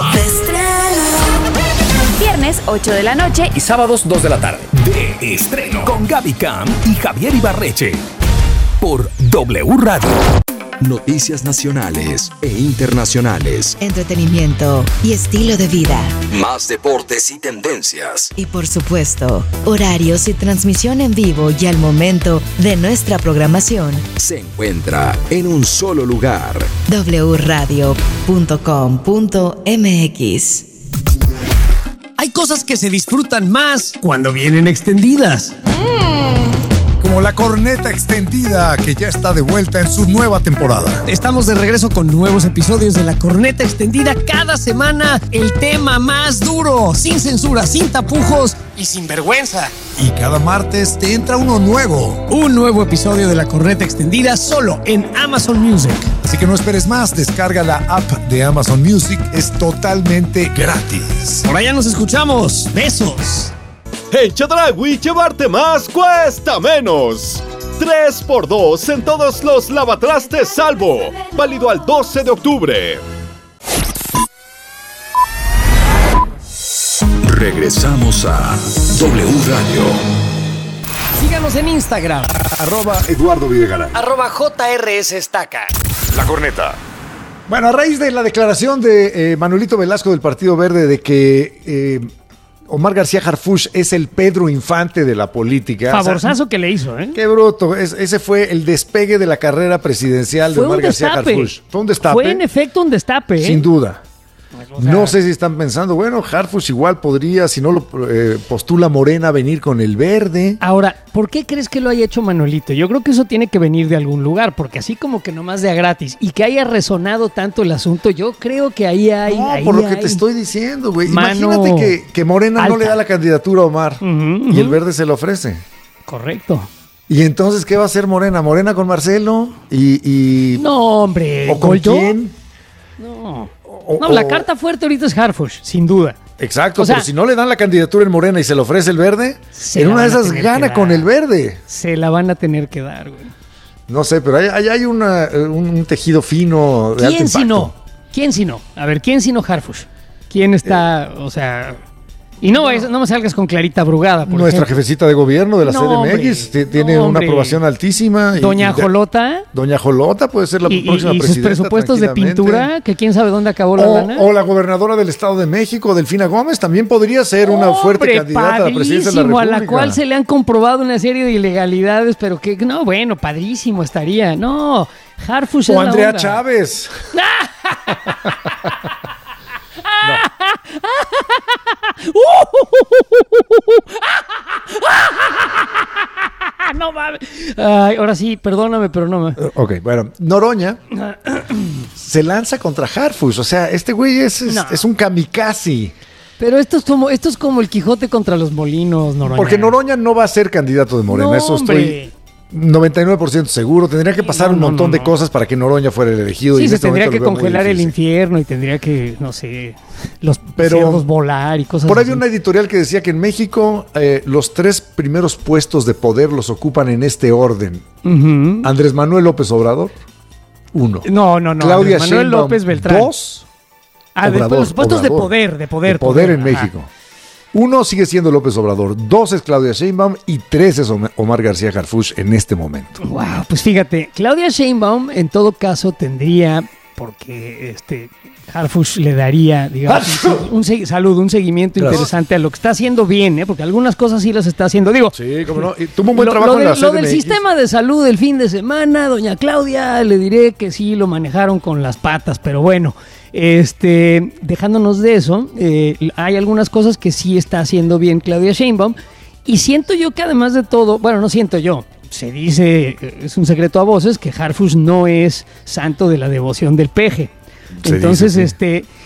Speaker 3: Viernes ocho de la noche
Speaker 10: Y sábados dos de la tarde. De estreno. Con Gaby Cam y Javier Ibarreche. Por W Radio.
Speaker 2: Noticias nacionales e internacionales.
Speaker 14: Entretenimiento y estilo de vida.
Speaker 2: Más deportes y tendencias.
Speaker 14: Y por supuesto, horarios y transmisión en vivo y al momento de nuestra programación.
Speaker 2: Se encuentra en un solo lugar.
Speaker 14: doble u radio punto com punto m x.
Speaker 15: Hay cosas que se disfrutan más cuando vienen extendidas.
Speaker 16: Como la corneta extendida, que ya está de vuelta en su nueva temporada.
Speaker 15: Estamos de regreso con nuevos episodios de La Corneta Extendida cada semana. El tema más duro, sin censura, sin tapujos y sin vergüenza.
Speaker 16: Y cada martes te entra uno nuevo.
Speaker 15: Un nuevo episodio de La Corneta Extendida solo en Amazon Music.
Speaker 16: Así que no esperes más, descarga la app de Amazon Music, es totalmente gratis.
Speaker 15: Por allá nos escuchamos. Besos.
Speaker 11: En Chedraui, llevarte más cuesta menos. tres por dos en todos los lavatrastes Salvo. Válido al doce de octubre.
Speaker 2: Regresamos a W Radio.
Speaker 15: Síganos en Instagram.
Speaker 16: Arroba Eduardo Videgaray.
Speaker 15: Arroba J R S Estaca.
Speaker 11: La Corneta.
Speaker 5: Bueno, a raíz de la declaración de eh, Manuelito Velasco del Partido Verde de que eh, Omar García Harfuch es el Pedro Infante de la política.
Speaker 4: Favorzazo, o sea, que le hizo, ¿eh?
Speaker 5: Qué bruto. Es, ese fue el despegue de la carrera presidencial
Speaker 4: fue
Speaker 5: de Omar García Harfuch. Fue un destape.
Speaker 4: Fue en efecto un destape. ¿eh?
Speaker 5: Sin duda.
Speaker 4: O sea,
Speaker 5: no sé si están pensando, bueno, Harfuch igual podría, si no lo eh, postula Morena, venir con el verde.
Speaker 4: Ahora, ¿por qué crees que lo haya hecho Manuelito? Yo creo que eso tiene que venir de algún lugar, porque así como que nomás de a gratis y que haya resonado tanto el asunto, yo creo que ahí hay...
Speaker 5: No,
Speaker 4: ahí
Speaker 5: por lo que
Speaker 4: hay
Speaker 5: te estoy diciendo, güey.
Speaker 4: mano
Speaker 5: Imagínate que, que Morena
Speaker 4: alta.
Speaker 5: no le da la candidatura a Omar
Speaker 4: uh-huh, uh-huh.
Speaker 5: y el verde se lo ofrece.
Speaker 4: Correcto.
Speaker 5: Y entonces, ¿qué va a hacer Morena? ¿Morena con Marcelo? Y, y...
Speaker 4: No, hombre.
Speaker 5: ¿O con
Speaker 4: ¿Goldó?
Speaker 5: quién?
Speaker 4: No.
Speaker 5: O,
Speaker 4: no,
Speaker 5: o...
Speaker 4: la carta fuerte ahorita es Harfuch, sin duda.
Speaker 5: Exacto,
Speaker 4: o sea,
Speaker 5: pero si no le dan la candidatura en Morena y se le ofrece el verde, en una de esas gana con el verde.
Speaker 4: Se la van a tener que dar, güey.
Speaker 5: No sé, pero hay, hay, hay una, un, un tejido fino de alto
Speaker 4: ¿Quién si
Speaker 5: impacto.
Speaker 4: no? ¿Quién si no? A ver, ¿quién si no Harfuch? ¿Quién está, eh, o sea... Y no, es, no me salgas con Clarita Brugada, por
Speaker 5: Nuestra
Speaker 4: ejemplo. jefecita
Speaker 5: de gobierno de la
Speaker 4: no,
Speaker 5: C D M X
Speaker 4: hombre,
Speaker 5: tiene
Speaker 4: no,
Speaker 5: una
Speaker 4: hombre.
Speaker 5: aprobación altísima. Y,
Speaker 4: Doña
Speaker 5: y de,
Speaker 4: Jolota.
Speaker 5: Doña Jolota puede ser la
Speaker 4: y,
Speaker 5: próxima
Speaker 4: y, y
Speaker 5: presidenta.
Speaker 4: sus presupuestos de pintura, que quién sabe dónde acabó la
Speaker 5: o,
Speaker 4: lana.
Speaker 5: O la gobernadora del Estado de México, Delfina Gómez, también podría ser una
Speaker 4: Hombre,
Speaker 5: fuerte candidata a la presidencia de la República.
Speaker 4: A la cual se le han comprobado una serie de ilegalidades, pero que, no, bueno, padrísimo estaría. No, Harfuch es
Speaker 5: O
Speaker 4: la
Speaker 5: Andrea
Speaker 4: onda.
Speaker 5: Chávez.
Speaker 4: No mames. Ay, ahora sí, perdóname, pero no me.
Speaker 5: Ok, bueno, Noroña se lanza contra Harfuch. O sea, este güey es, es,
Speaker 4: No.
Speaker 5: es un kamikaze.
Speaker 4: Pero esto es como esto es como el Quijote contra los molinos, Noroña.
Speaker 5: Porque Noroña no va a ser candidato de Morena.
Speaker 4: No,
Speaker 5: Eso
Speaker 4: hombre.
Speaker 5: estoy noventa y nueve por ciento seguro. Tendría que pasar
Speaker 4: no,
Speaker 5: un
Speaker 4: no,
Speaker 5: montón
Speaker 4: no,
Speaker 5: de
Speaker 4: no.
Speaker 5: cosas para que Noroña fuera el elegido. y
Speaker 4: Sí,
Speaker 5: en
Speaker 4: se
Speaker 5: este
Speaker 4: tendría
Speaker 5: momento
Speaker 4: que
Speaker 5: lo veo muy
Speaker 4: congelar el
Speaker 5: difícil.
Speaker 4: infierno y tendría que, no sé, los
Speaker 5: Pero
Speaker 4: cerdos volar y cosas
Speaker 5: Por ahí
Speaker 4: así.
Speaker 5: había una editorial que decía que en México eh, los tres primeros puestos de poder los ocupan en este orden.
Speaker 4: Ujú.
Speaker 5: Andrés Manuel López Obrador, uno.
Speaker 4: No, no, no.
Speaker 5: Claudia
Speaker 4: Andrés Manuel
Speaker 5: Sheinbaum,
Speaker 4: López Beltrán.
Speaker 5: dos.
Speaker 4: Ah, de-
Speaker 5: Obrador,
Speaker 4: los puestos de
Speaker 5: Obrador.
Speaker 4: poder, de poder.
Speaker 5: De poder en
Speaker 4: ajá.
Speaker 5: México. Uno sigue siendo López Obrador, dos es Claudia Sheinbaum y tres es Om- Omar García Harfuch en este momento.
Speaker 4: Wow, pues fíjate, Claudia Sheinbaum en todo caso tendría, porque este Harfuch le daría, digamos, un, un segui- saludo, un seguimiento
Speaker 5: Gracias.
Speaker 4: interesante a lo que está haciendo bien, ¿eh? Porque algunas cosas sí las está haciendo. Digo,
Speaker 5: Sí, cómo no. Y tuvo un buen
Speaker 4: lo,
Speaker 5: trabajo
Speaker 4: lo
Speaker 5: en
Speaker 4: de-
Speaker 5: la
Speaker 4: lo del
Speaker 5: C D M X.
Speaker 4: sistema de salud del fin de semana, doña Claudia, le diré que sí lo manejaron con las patas, pero bueno, este, dejándonos de eso, eh, hay algunas cosas que sí está haciendo bien Claudia Sheinbaum, y siento yo que además de todo, bueno, no siento yo, se dice, eh, es un secreto a voces, que Harfuch no es santo de la devoción del peje.
Speaker 5: Se
Speaker 4: Entonces,
Speaker 5: dice, sí.
Speaker 4: este,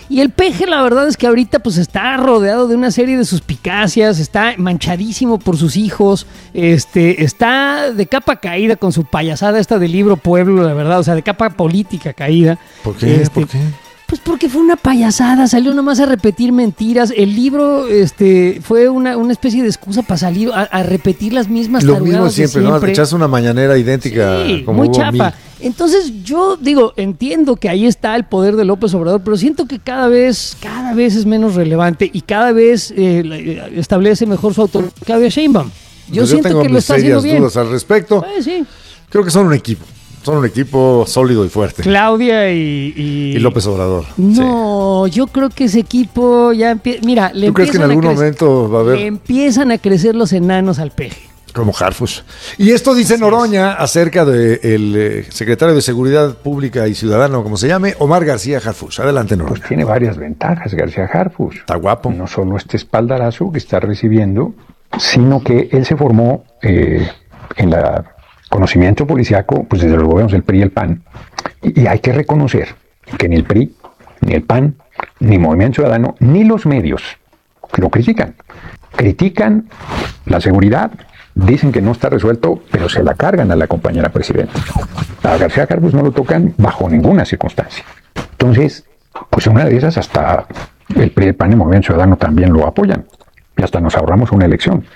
Speaker 4: Y el Peje, la verdad es que ahorita pues está rodeado de una serie de suspicacias, está manchadísimo por sus hijos, este, está de capa caída con su payasada esta del libro Pueblo, la verdad, o sea, de capa política caída.
Speaker 5: ¿Por qué?
Speaker 4: Este,
Speaker 5: ¿Por qué?
Speaker 4: Pues porque fue una payasada, salió nomás a repetir mentiras. El libro este, fue una, una especie de excusa para salir a, a repetir las mismas
Speaker 5: Lo
Speaker 4: tarugadas
Speaker 5: mismo siempre,
Speaker 4: de siempre.
Speaker 5: ¿no? Echas una mañanera idéntica.
Speaker 4: Sí,
Speaker 5: como
Speaker 4: muy
Speaker 5: hubo
Speaker 4: chapa.
Speaker 5: mil.
Speaker 4: Entonces yo digo, entiendo que ahí está el poder de López Obrador, pero siento que cada vez, cada vez es menos relevante y cada vez eh, establece mejor su autoridad. Claudia Sheinbaum. Yo
Speaker 5: Pues
Speaker 4: siento
Speaker 5: tengo
Speaker 4: que lo
Speaker 5: mis
Speaker 4: está haciendo
Speaker 5: serias
Speaker 4: bien.
Speaker 5: dudas al respecto.
Speaker 4: Pues sí.
Speaker 5: Creo que son un equipo. Son un equipo sólido y fuerte.
Speaker 4: Claudia y... Y,
Speaker 5: y López Obrador.
Speaker 4: No, sí. Yo creo que ese equipo ya empieza... Mira, le
Speaker 5: ¿Tú crees que en algún momento va a haber...?
Speaker 4: Le empiezan a crecer los enanos al Peje.
Speaker 5: Como Harfush. Y esto dice Noroña acerca del eh, secretario de Seguridad Pública y Ciudadano, como se llame, Omar García Harfush. Adelante, Noroña.
Speaker 17: Pues tiene varias ventajas García Harfush.
Speaker 5: Está guapo.
Speaker 17: No solo este espaldarazo que está recibiendo, sino que él se formó eh, en la... conocimiento policiaco, pues desde los gobiernos del P R I y el P A N. Y, y hay que reconocer que ni el P R I, ni el P A N, ni Movimiento Ciudadano, ni los medios lo critican. Critican la seguridad, dicen que no está resuelto, pero se la cargan a la compañera presidenta. A García Harfush no lo tocan bajo ninguna circunstancia. Entonces, pues una de esas hasta el P R I, el P A N y Movimiento Ciudadano también lo apoyan. Y hasta nos ahorramos una elección.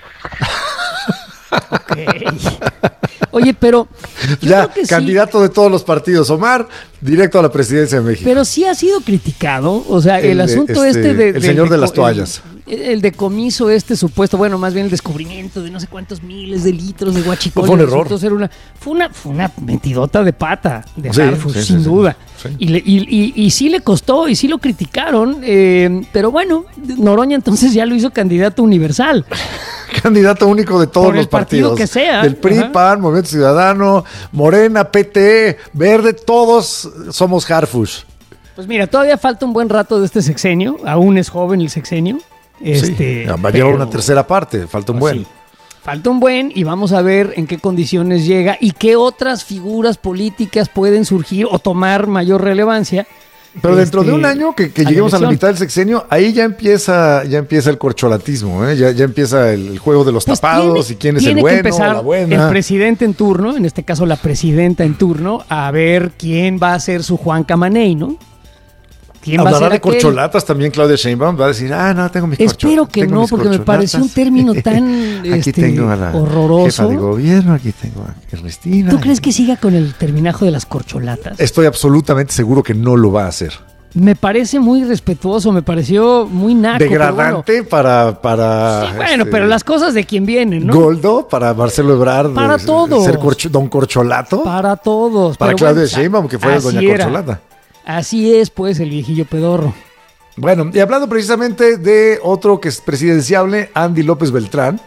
Speaker 4: Okay. Oye, pero yo
Speaker 5: ya,
Speaker 4: creo que
Speaker 5: candidato
Speaker 4: sí,
Speaker 5: de todos los partidos, Omar, directo a la presidencia de México.
Speaker 4: pero sí ha sido criticado, o sea, el,
Speaker 5: El,
Speaker 4: asunto
Speaker 5: este,
Speaker 4: este, de,
Speaker 5: el
Speaker 4: de-
Speaker 5: señor
Speaker 4: de-
Speaker 5: de las toallas.
Speaker 4: el, el decomiso este supuesto, bueno, más bien el descubrimiento de no sé cuántos miles de litros de guachicol.
Speaker 5: Fue un error.
Speaker 4: Resultó ser una, fue una, fue una mentidota de pata de
Speaker 5: Sí,
Speaker 4: Harfush,
Speaker 5: sí, sí,
Speaker 4: sin
Speaker 5: sí,
Speaker 4: duda.
Speaker 5: sí.
Speaker 4: Y, le- y, y, y sí le costó, y sí lo criticaron, eh, pero bueno, Noroña entonces ya lo hizo candidato universal.
Speaker 5: Candidato único de todos
Speaker 4: Por el
Speaker 5: los partidos.
Speaker 4: partido que sea.
Speaker 5: Del P R I,
Speaker 4: Ajá.
Speaker 5: P A N, Movimiento Ciudadano, Morena, P T, Verde, todos somos Harfush.
Speaker 4: Pues mira, todavía falta un buen rato de este sexenio, aún es joven el sexenio. Este,
Speaker 5: Sí, va a
Speaker 4: pero-
Speaker 5: llevar una tercera parte, falta un
Speaker 4: Pues
Speaker 5: buen.
Speaker 4: sí, falta un buen y vamos a ver en qué condiciones llega y qué otras figuras políticas pueden surgir o tomar mayor relevancia.
Speaker 5: Pero dentro
Speaker 4: este,
Speaker 5: de un año que, que
Speaker 4: a la
Speaker 5: lleguemos a la
Speaker 4: elección.
Speaker 5: mitad del sexenio, ahí ya empieza, ya empieza el corcholatismo, ¿eh? ya, ya empieza el, el juego de los
Speaker 4: Pues
Speaker 5: tapados
Speaker 4: tiene-
Speaker 5: y quién es el
Speaker 4: tiene que
Speaker 5: bueno,
Speaker 4: empezar
Speaker 5: la buena.
Speaker 4: el presidente en turno, en este caso la presidenta en turno, a ver quién va a ser su Juan Camaney, ¿no? ¿Quién va a
Speaker 5: Hablará
Speaker 4: ser
Speaker 5: de
Speaker 4: aquel?
Speaker 5: corcholatas también Claudia Sheinbaum, va a decir, ah, no, tengo mis corcholatas.
Speaker 4: Espero que
Speaker 5: tengo
Speaker 4: no,
Speaker 5: mis
Speaker 4: porque me pareció un
Speaker 5: corcholatas.
Speaker 4: término tan
Speaker 5: Aquí
Speaker 4: este,
Speaker 5: tengo a la
Speaker 4: horroroso.
Speaker 5: jefa de gobierno, aquí tengo a Ernestina.
Speaker 4: ¿Tú crees que siga con el terminajo de las corcholatas?
Speaker 5: Estoy absolutamente seguro que no lo va a hacer.
Speaker 4: Me parece muy respetuoso, me pareció muy naco. pero
Speaker 5: Degradante para, para
Speaker 4: bueno, Bueno,
Speaker 5: este,
Speaker 4: pero las cosas de quien vienen, ¿no?
Speaker 5: Goldo, para Marcelo Ebrard,
Speaker 4: Para
Speaker 5: de-
Speaker 4: todos.
Speaker 5: ser corcho- don Corcholato,
Speaker 4: Para todos.
Speaker 5: para
Speaker 4: pero
Speaker 5: Claudia
Speaker 4: bueno,
Speaker 5: Sheinbaum, que fue
Speaker 4: así
Speaker 5: doña
Speaker 4: era.
Speaker 5: Corcholata.
Speaker 4: Así es, pues, el viejillo pedorro.
Speaker 5: Bueno, y hablando precisamente de otro que es presidenciable, Andy López Beltrán.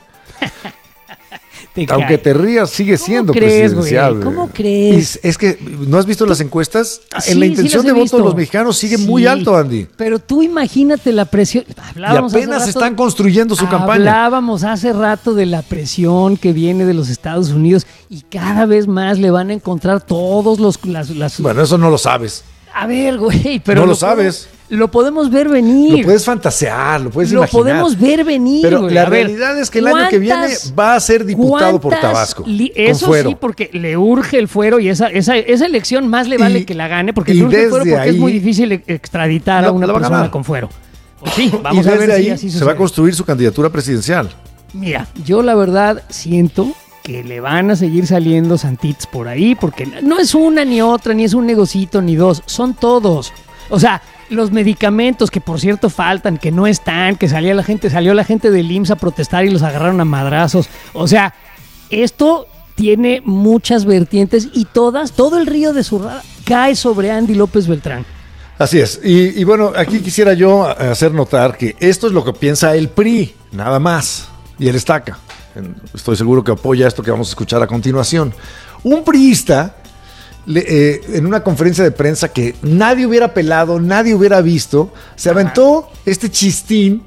Speaker 4: Te
Speaker 5: Aunque
Speaker 4: cae.
Speaker 5: te rías, sigue siendo
Speaker 4: crees, güey?
Speaker 5: presidenciable.
Speaker 4: ¿Cómo crees?
Speaker 5: Es, es que, ¿no has visto las encuestas?
Speaker 4: Sí,
Speaker 5: en la
Speaker 4: sí
Speaker 5: intención
Speaker 4: las he
Speaker 5: de voto de
Speaker 4: visto.
Speaker 5: los mexicanos sigue muy
Speaker 4: Sí,
Speaker 5: alto, Andy.
Speaker 4: Pero tú imagínate la presión.
Speaker 5: Y
Speaker 4: Hablábamos hace
Speaker 5: apenas
Speaker 4: rato-
Speaker 5: están construyendo su campaña.
Speaker 4: Hablábamos hace rato de la presión que viene de los Estados Unidos y cada vez más le van a encontrar todos los... Las, las-
Speaker 5: Bueno, eso no lo sabes.
Speaker 4: A ver, güey, pero...
Speaker 5: No lo sabes.
Speaker 4: podemos- Lo podemos ver venir.
Speaker 5: Lo puedes fantasear, lo puedes
Speaker 4: Lo
Speaker 5: imaginar.
Speaker 4: podemos ver venir,
Speaker 5: Pero
Speaker 4: güey.
Speaker 5: la
Speaker 4: A ver,
Speaker 5: realidad es que el año que viene
Speaker 4: ¿cuántas-
Speaker 5: va a ser diputado por
Speaker 4: cuántas
Speaker 5: Tabasco.
Speaker 4: li-
Speaker 5: con
Speaker 4: Eso
Speaker 5: fuero.
Speaker 4: sí, porque le urge el fuero y esa, esa, esa elección más le vale
Speaker 5: Y-
Speaker 4: que la gane, porque
Speaker 5: y
Speaker 4: le urge el fuero
Speaker 5: desde
Speaker 4: porque es
Speaker 5: ahí-
Speaker 4: muy difícil e- extraditar
Speaker 5: La-
Speaker 4: a una
Speaker 5: la va a
Speaker 4: persona
Speaker 5: ganar.
Speaker 4: con fuero. Pues sí,
Speaker 5: y
Speaker 4: vamos a
Speaker 5: desde
Speaker 4: ver
Speaker 5: ahí
Speaker 4: si así
Speaker 5: se va a
Speaker 4: sucede.
Speaker 5: construir su candidatura presidencial.
Speaker 4: Mira, yo la verdad siento que le van a seguir saliendo santitos por ahí, porque no es una ni otra, ni es un negocito ni dos, son todos. O sea, los medicamentos que por cierto faltan, que no están, que salía la gente, salió la gente del I M S S a protestar y los agarraron a madrazos. O sea, esto tiene muchas vertientes y todas, todo el río de Zurrada cae sobre Andy López Beltrán.
Speaker 5: Así es. Y, y bueno, aquí quisiera yo hacer notar que esto es lo que piensa el P R I, nada más. Y él estaca. Estoy seguro que apoya esto que vamos a escuchar a continuación. Un priista, le- eh, en una conferencia de prensa que nadie hubiera pelado, nadie hubiera visto, se aventó este chistín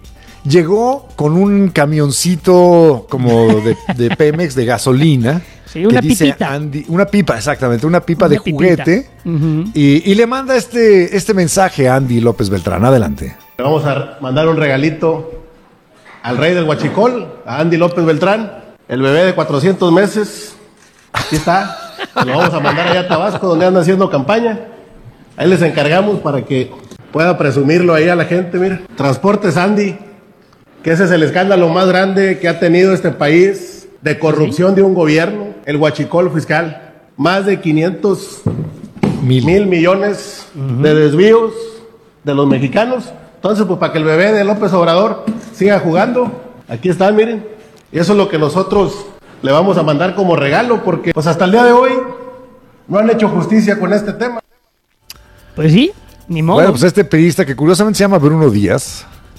Speaker 5: llegó con un camioncito como de, de Pemex, de gasolina.
Speaker 4: Sí, una
Speaker 5: que dice
Speaker 4: pipita.
Speaker 5: Andy, una pipa, exactamente, una pipa
Speaker 4: Una
Speaker 5: de
Speaker 4: pipita.
Speaker 5: juguete.
Speaker 4: Uh-huh.
Speaker 5: y, y le manda este, este mensaje a Andy López Beltrán. Adelante.
Speaker 18: Le vamos a mandar un regalito al rey del huachicol, a Andy López Beltrán, el bebé de cuatrocientos meses. Aquí está. Lo vamos a mandar allá a Tabasco, donde anda haciendo campaña. Ahí les encargamos para que pueda presumirlo ahí a la gente. Mira, Transportes Andy, que ese es el escándalo más grande que ha tenido este país de corrupción ¿Sí? de un gobierno, el huachicol fiscal. Más de quinientos mil, mil millones uh-huh. de desvíos de los mexicanos. Entonces, pues para que el bebé de López Obrador siga jugando, aquí están, miren. Y eso es lo que nosotros le vamos a mandar como regalo, porque pues hasta el día de hoy no han hecho justicia con este tema.
Speaker 4: Pues sí, ni modo.
Speaker 5: Bueno, pues este periodista que curiosamente se llama Bruno Díaz.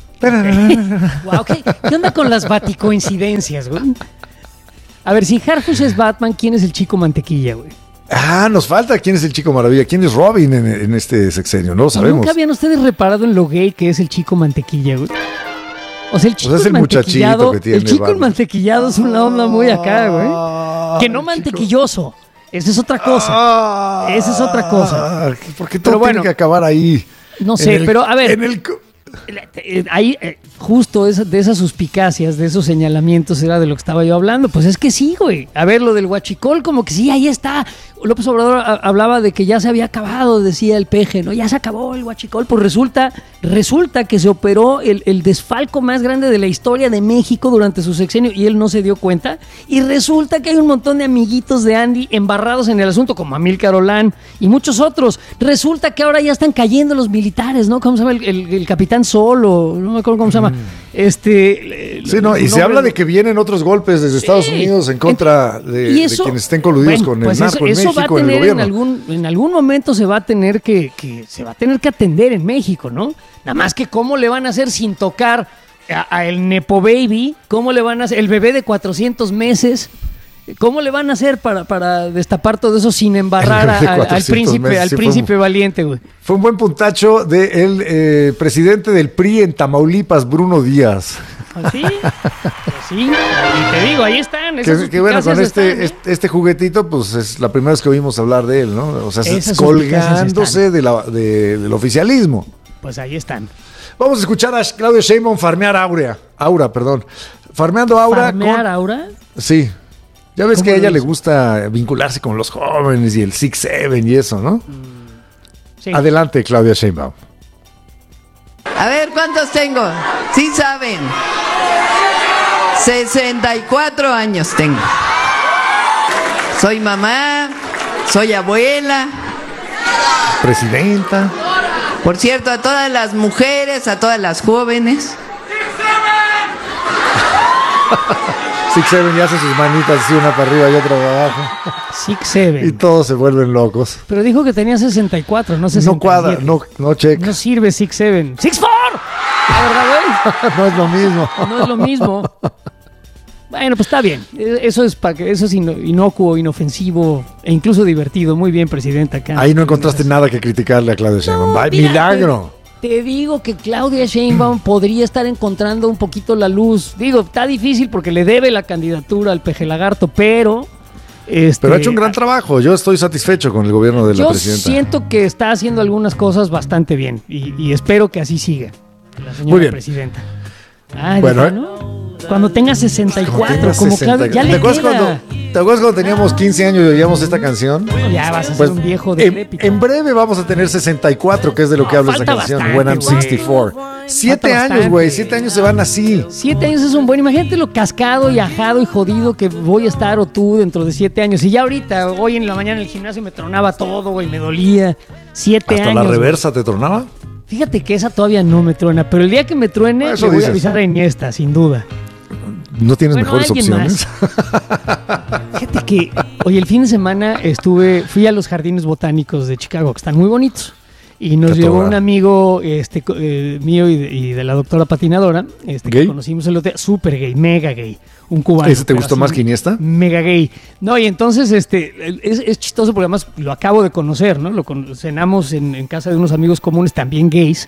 Speaker 4: Wow, ¿qué, ¿Qué onda con las baticoincidencias, güey? A ver, si Harfush es Batman, ¿quién es el Chico Mantequilla, güey?
Speaker 5: Ah, nos falta quién es el Chico Maravilla, quién es Robin en, en este sexenio, no lo sabemos.
Speaker 4: ¿Nunca habían ustedes reparado en lo gay que es el Chico Mantequilla, güey? O sea, el Chico
Speaker 5: pues es el
Speaker 4: mantequillado,
Speaker 5: que tiene
Speaker 4: el Chico
Speaker 5: Batman.
Speaker 4: Mantequillado es una onda muy acá, güey. Que no mantequilloso. Esa es otra cosa.
Speaker 5: Ah,
Speaker 4: Esa es otra cosa.
Speaker 5: ¿Por qué todo
Speaker 4: bueno,
Speaker 5: tiene que acabar ahí?
Speaker 4: No sé,
Speaker 5: el,
Speaker 4: pero a ver.
Speaker 5: En el...
Speaker 4: Ahí, eh, justo esa, de esas suspicacias, de esos señalamientos era de lo que estaba yo hablando. Pues es que sí, güey. A ver, lo del huachicol, como que sí, ahí está. López Obrador a, hablaba de que ya se había acabado, decía el peje, ¿no? Ya se acabó el huachicol. Pues resulta, resulta que se operó el, el desfalco más grande de la historia de México durante su sexenio y él no se dio cuenta. Y resulta que hay un montón de amiguitos de Andy embarrados en el asunto, como Amílcar Olán y muchos otros. Resulta que ahora ya están cayendo los militares, ¿no? ¿Cómo se llama? El, el, el capitán Solo, no me acuerdo cómo se llama. Este,
Speaker 5: sí, no, y se habla de que vienen otros golpes desde Estados sí. Unidos en contra de, eso, de quienes estén coludidos bueno, con el pues narco eso, en eso México, va a tener en el gobierno. En algún,
Speaker 4: en algún momento se va a tener que, que se va a tener que atender en México, ¿no? Nada más que cómo le van a hacer sin tocar a, a el Nepo Baby, cómo le van a hacer el bebé de cuatrocientos meses. ¿Cómo le van a hacer para, para destapar todo eso sin embarrar a, a, al príncipe, meses, al sí, príncipe un, valiente, güey?
Speaker 5: Fue un buen puntacho del de eh, presidente del P R I en Tamaulipas, Bruno Díaz.
Speaker 4: ¿Ah, sí? Pues sí, y te digo, ahí están.
Speaker 5: Que, que bueno, con este,
Speaker 4: están, ¿eh?
Speaker 5: este, este juguetito, pues es la primera vez que oímos hablar de él, ¿no? O sea, esas colgándose de la, de, del oficialismo.
Speaker 4: Pues ahí están.
Speaker 5: Vamos a escuchar a Claudia Sheinbaum farmear Aura. Aura, perdón. Farmeando Aura.
Speaker 4: ¿Farmear
Speaker 5: con,
Speaker 4: Aura?
Speaker 5: Sí. Ya ves que a ella le gusta vincularse con los jóvenes y el six seven y eso, ¿no? Sí. Adelante, Claudia Sheinbaum.
Speaker 19: A ver, ¿cuántos tengo? Sí saben. sesenta y cuatro años tengo. Soy mamá, soy abuela.
Speaker 5: Presidenta.
Speaker 19: Por cierto, a todas las mujeres, a todas las jóvenes.
Speaker 5: Six Seven y hace sus manitas así, una para arriba y otra para abajo.
Speaker 4: Six Seven.
Speaker 5: Y todos se vuelven locos.
Speaker 4: Pero dijo que tenía sesenta y cuatro, no sesenta y siete.
Speaker 5: No cuadra, no, no check.
Speaker 4: No sirve Six Seven. ¡Six Four! La verdad, güey.
Speaker 5: No es lo mismo.
Speaker 4: No es lo mismo. Bueno, pues está bien. Eso es para que eso es inocuo, inofensivo e incluso divertido. Muy bien, presidenta. Acá.
Speaker 5: Ahí no encontraste nada que criticarle a Claudia Sheinbaum. No, milagro.
Speaker 4: Te digo que Claudia Sheinbaum podría estar encontrando un poquito la luz. Digo, está difícil porque le debe la candidatura al Peje Lagarto, pero... Este,
Speaker 5: pero ha hecho un gran trabajo. Yo estoy satisfecho con el gobierno de la presidenta.
Speaker 4: Yo siento que está haciendo algunas cosas bastante bien y, y espero que así siga la señora
Speaker 5: Muy bien.
Speaker 4: presidenta. Ay,
Speaker 5: bueno,
Speaker 4: deja, ¿no? Cuando tenga sesenta y cuatro, como
Speaker 5: sesenta,
Speaker 4: Claudia, ya
Speaker 5: ¿te
Speaker 4: le
Speaker 5: acuerdas
Speaker 4: queda.
Speaker 5: Cuando, ¿Te acuerdas cuando teníamos quince años y oíamos esta canción?
Speaker 4: Bueno, ya vas a ser
Speaker 5: pues,
Speaker 4: un viejo
Speaker 5: en,
Speaker 4: decrépito.
Speaker 5: en breve vamos a tener sesenta y cuatro, que es de lo
Speaker 4: no,
Speaker 5: que habla esa canción.
Speaker 4: Bastante,
Speaker 5: When I'm
Speaker 4: güey.
Speaker 5: sesenta y cuatro. Siete
Speaker 4: Falta
Speaker 5: años, güey.
Speaker 4: bastante.
Speaker 5: Siete años se van así.
Speaker 4: Siete años es un buen. Imagínate lo cascado y ajado y jodido que voy a estar o tú dentro de siete años. Y ya ahorita, hoy en la mañana en el gimnasio me tronaba todo, güey, me dolía. Siete
Speaker 5: ¿Hasta
Speaker 4: años.
Speaker 5: la reversa te tronaba?
Speaker 4: Fíjate que esa todavía no me truena, pero el día que me truene,
Speaker 5: Eso
Speaker 4: le voy
Speaker 5: dices.
Speaker 4: a avisar a Iniesta, sin duda.
Speaker 5: ¿No tienes
Speaker 4: Bueno,
Speaker 5: mejores
Speaker 4: alguien
Speaker 5: opciones?
Speaker 4: Fíjate que, oye, el fin de semana estuve, fui a los jardines botánicos de Chicago, que están muy bonitos. Y nos
Speaker 5: Qué
Speaker 4: llevó
Speaker 5: toda.
Speaker 4: un amigo este, eh, mío y de, y de la doctora patinadora, este, que
Speaker 5: ¿Gay?
Speaker 4: conocimos el hotel, súper gay, mega gay, un cubano.
Speaker 5: ¿Ese te
Speaker 4: pero
Speaker 5: gustó
Speaker 4: así,
Speaker 5: más que Iniesta?
Speaker 4: Mega gay. No, y entonces este es, es chistoso porque además lo acabo de conocer, ¿no? Lo con- cenamos en, en casa de unos amigos comunes también gays.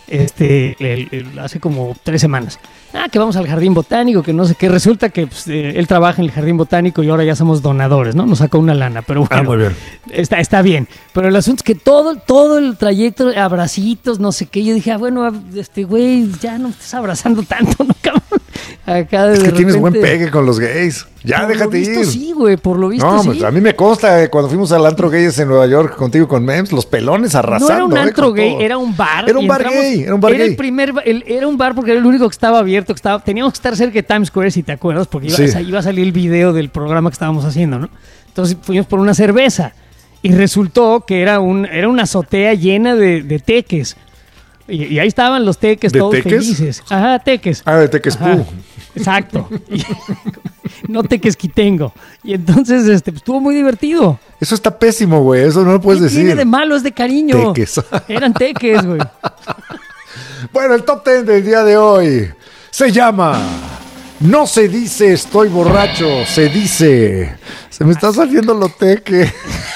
Speaker 4: este, el, el, hace como tres semanas. Ah, que vamos al jardín botánico, que no sé qué. Resulta que pues, eh, él trabaja en el jardín botánico y ahora ya somos donadores, ¿no? Nos sacó una lana, pero bueno.
Speaker 5: Ah, muy bien.
Speaker 4: Está, está bien. Pero el asunto es que todo, todo el trayecto, abracitos, no sé qué. Yo dije, ah, bueno, este güey, ya no me estás abrazando tanto, ¿no, cabrón? Acá de
Speaker 5: es que
Speaker 4: repente...
Speaker 5: tienes buen pegue con los gays. Ya,
Speaker 4: por
Speaker 5: déjate
Speaker 4: lo visto,
Speaker 5: ir.
Speaker 4: Sí, güey, por lo visto
Speaker 5: no,
Speaker 4: sí.
Speaker 5: A mí me consta, eh, cuando fuimos al antro gays en Nueva York contigo con Mems, los pelones arrasando.
Speaker 4: No era un antro
Speaker 5: eh,
Speaker 4: gay,
Speaker 5: todo.
Speaker 4: era un bar.
Speaker 5: Era un bar
Speaker 4: entramos,
Speaker 5: gay, era un bar
Speaker 4: era
Speaker 5: gay.
Speaker 4: El primer, el, era un bar porque era el único que estaba abierto, que estaba, teníamos que estar cerca de Times Square, si te acuerdas, porque iba,
Speaker 5: Sí.
Speaker 4: o sea, iba a salir el video del programa que estábamos haciendo, ¿no? Entonces fuimos por una cerveza y resultó que era, un, era una azotea llena de, de teques. Y, y ahí estaban los teques
Speaker 5: ¿De
Speaker 4: todos
Speaker 5: teques?
Speaker 4: felices. Ajá, teques.
Speaker 5: Ah, de teques
Speaker 4: Ajá,
Speaker 5: pu.
Speaker 4: exacto. Y, no teques quitengo. Y entonces este, pues, estuvo muy divertido.
Speaker 5: Eso está pésimo, güey. Eso no lo puedes
Speaker 4: ¿Qué
Speaker 5: decir.
Speaker 4: tiene de malo? Es de cariño.
Speaker 5: Teques.
Speaker 4: Eran teques, güey.
Speaker 5: Bueno, el top ten del día de hoy se llama No se dice estoy borracho, se dice se me está saliendo lo teque.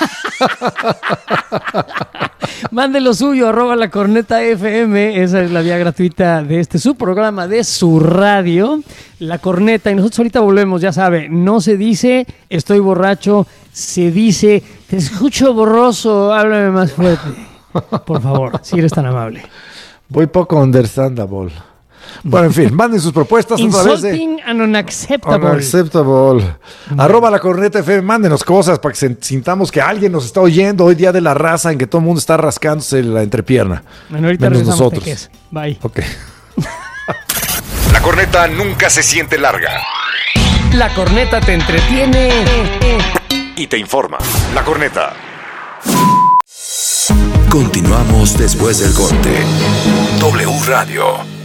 Speaker 4: Mande lo suyo, arroba la corneta F M. Esa es la vía gratuita de este su programa, de su radio, La Corneta. Y nosotros ahorita volvemos, ya sabe, no se dice estoy borracho, se dice te escucho borroso, háblame más fuerte. Por favor, si eres tan amable.
Speaker 5: Voy poco understandable. Bueno, en fin, manden sus propuestas a través de
Speaker 4: Insulting and unacceptable.
Speaker 5: Unacceptable. Arroba la corneta F M, mándenos cosas para que se- sintamos que alguien nos está oyendo hoy, día de la raza, en que todo el mundo está rascándose la entrepierna.
Speaker 4: Bueno, ahorita
Speaker 5: menos
Speaker 4: regresamos,
Speaker 5: nosotros.
Speaker 4: teques. Bye.
Speaker 5: Ok.
Speaker 2: La corneta nunca se siente larga
Speaker 4: La corneta te entretiene
Speaker 2: y te informa. La corneta. Continuamos después del corte. W Radio.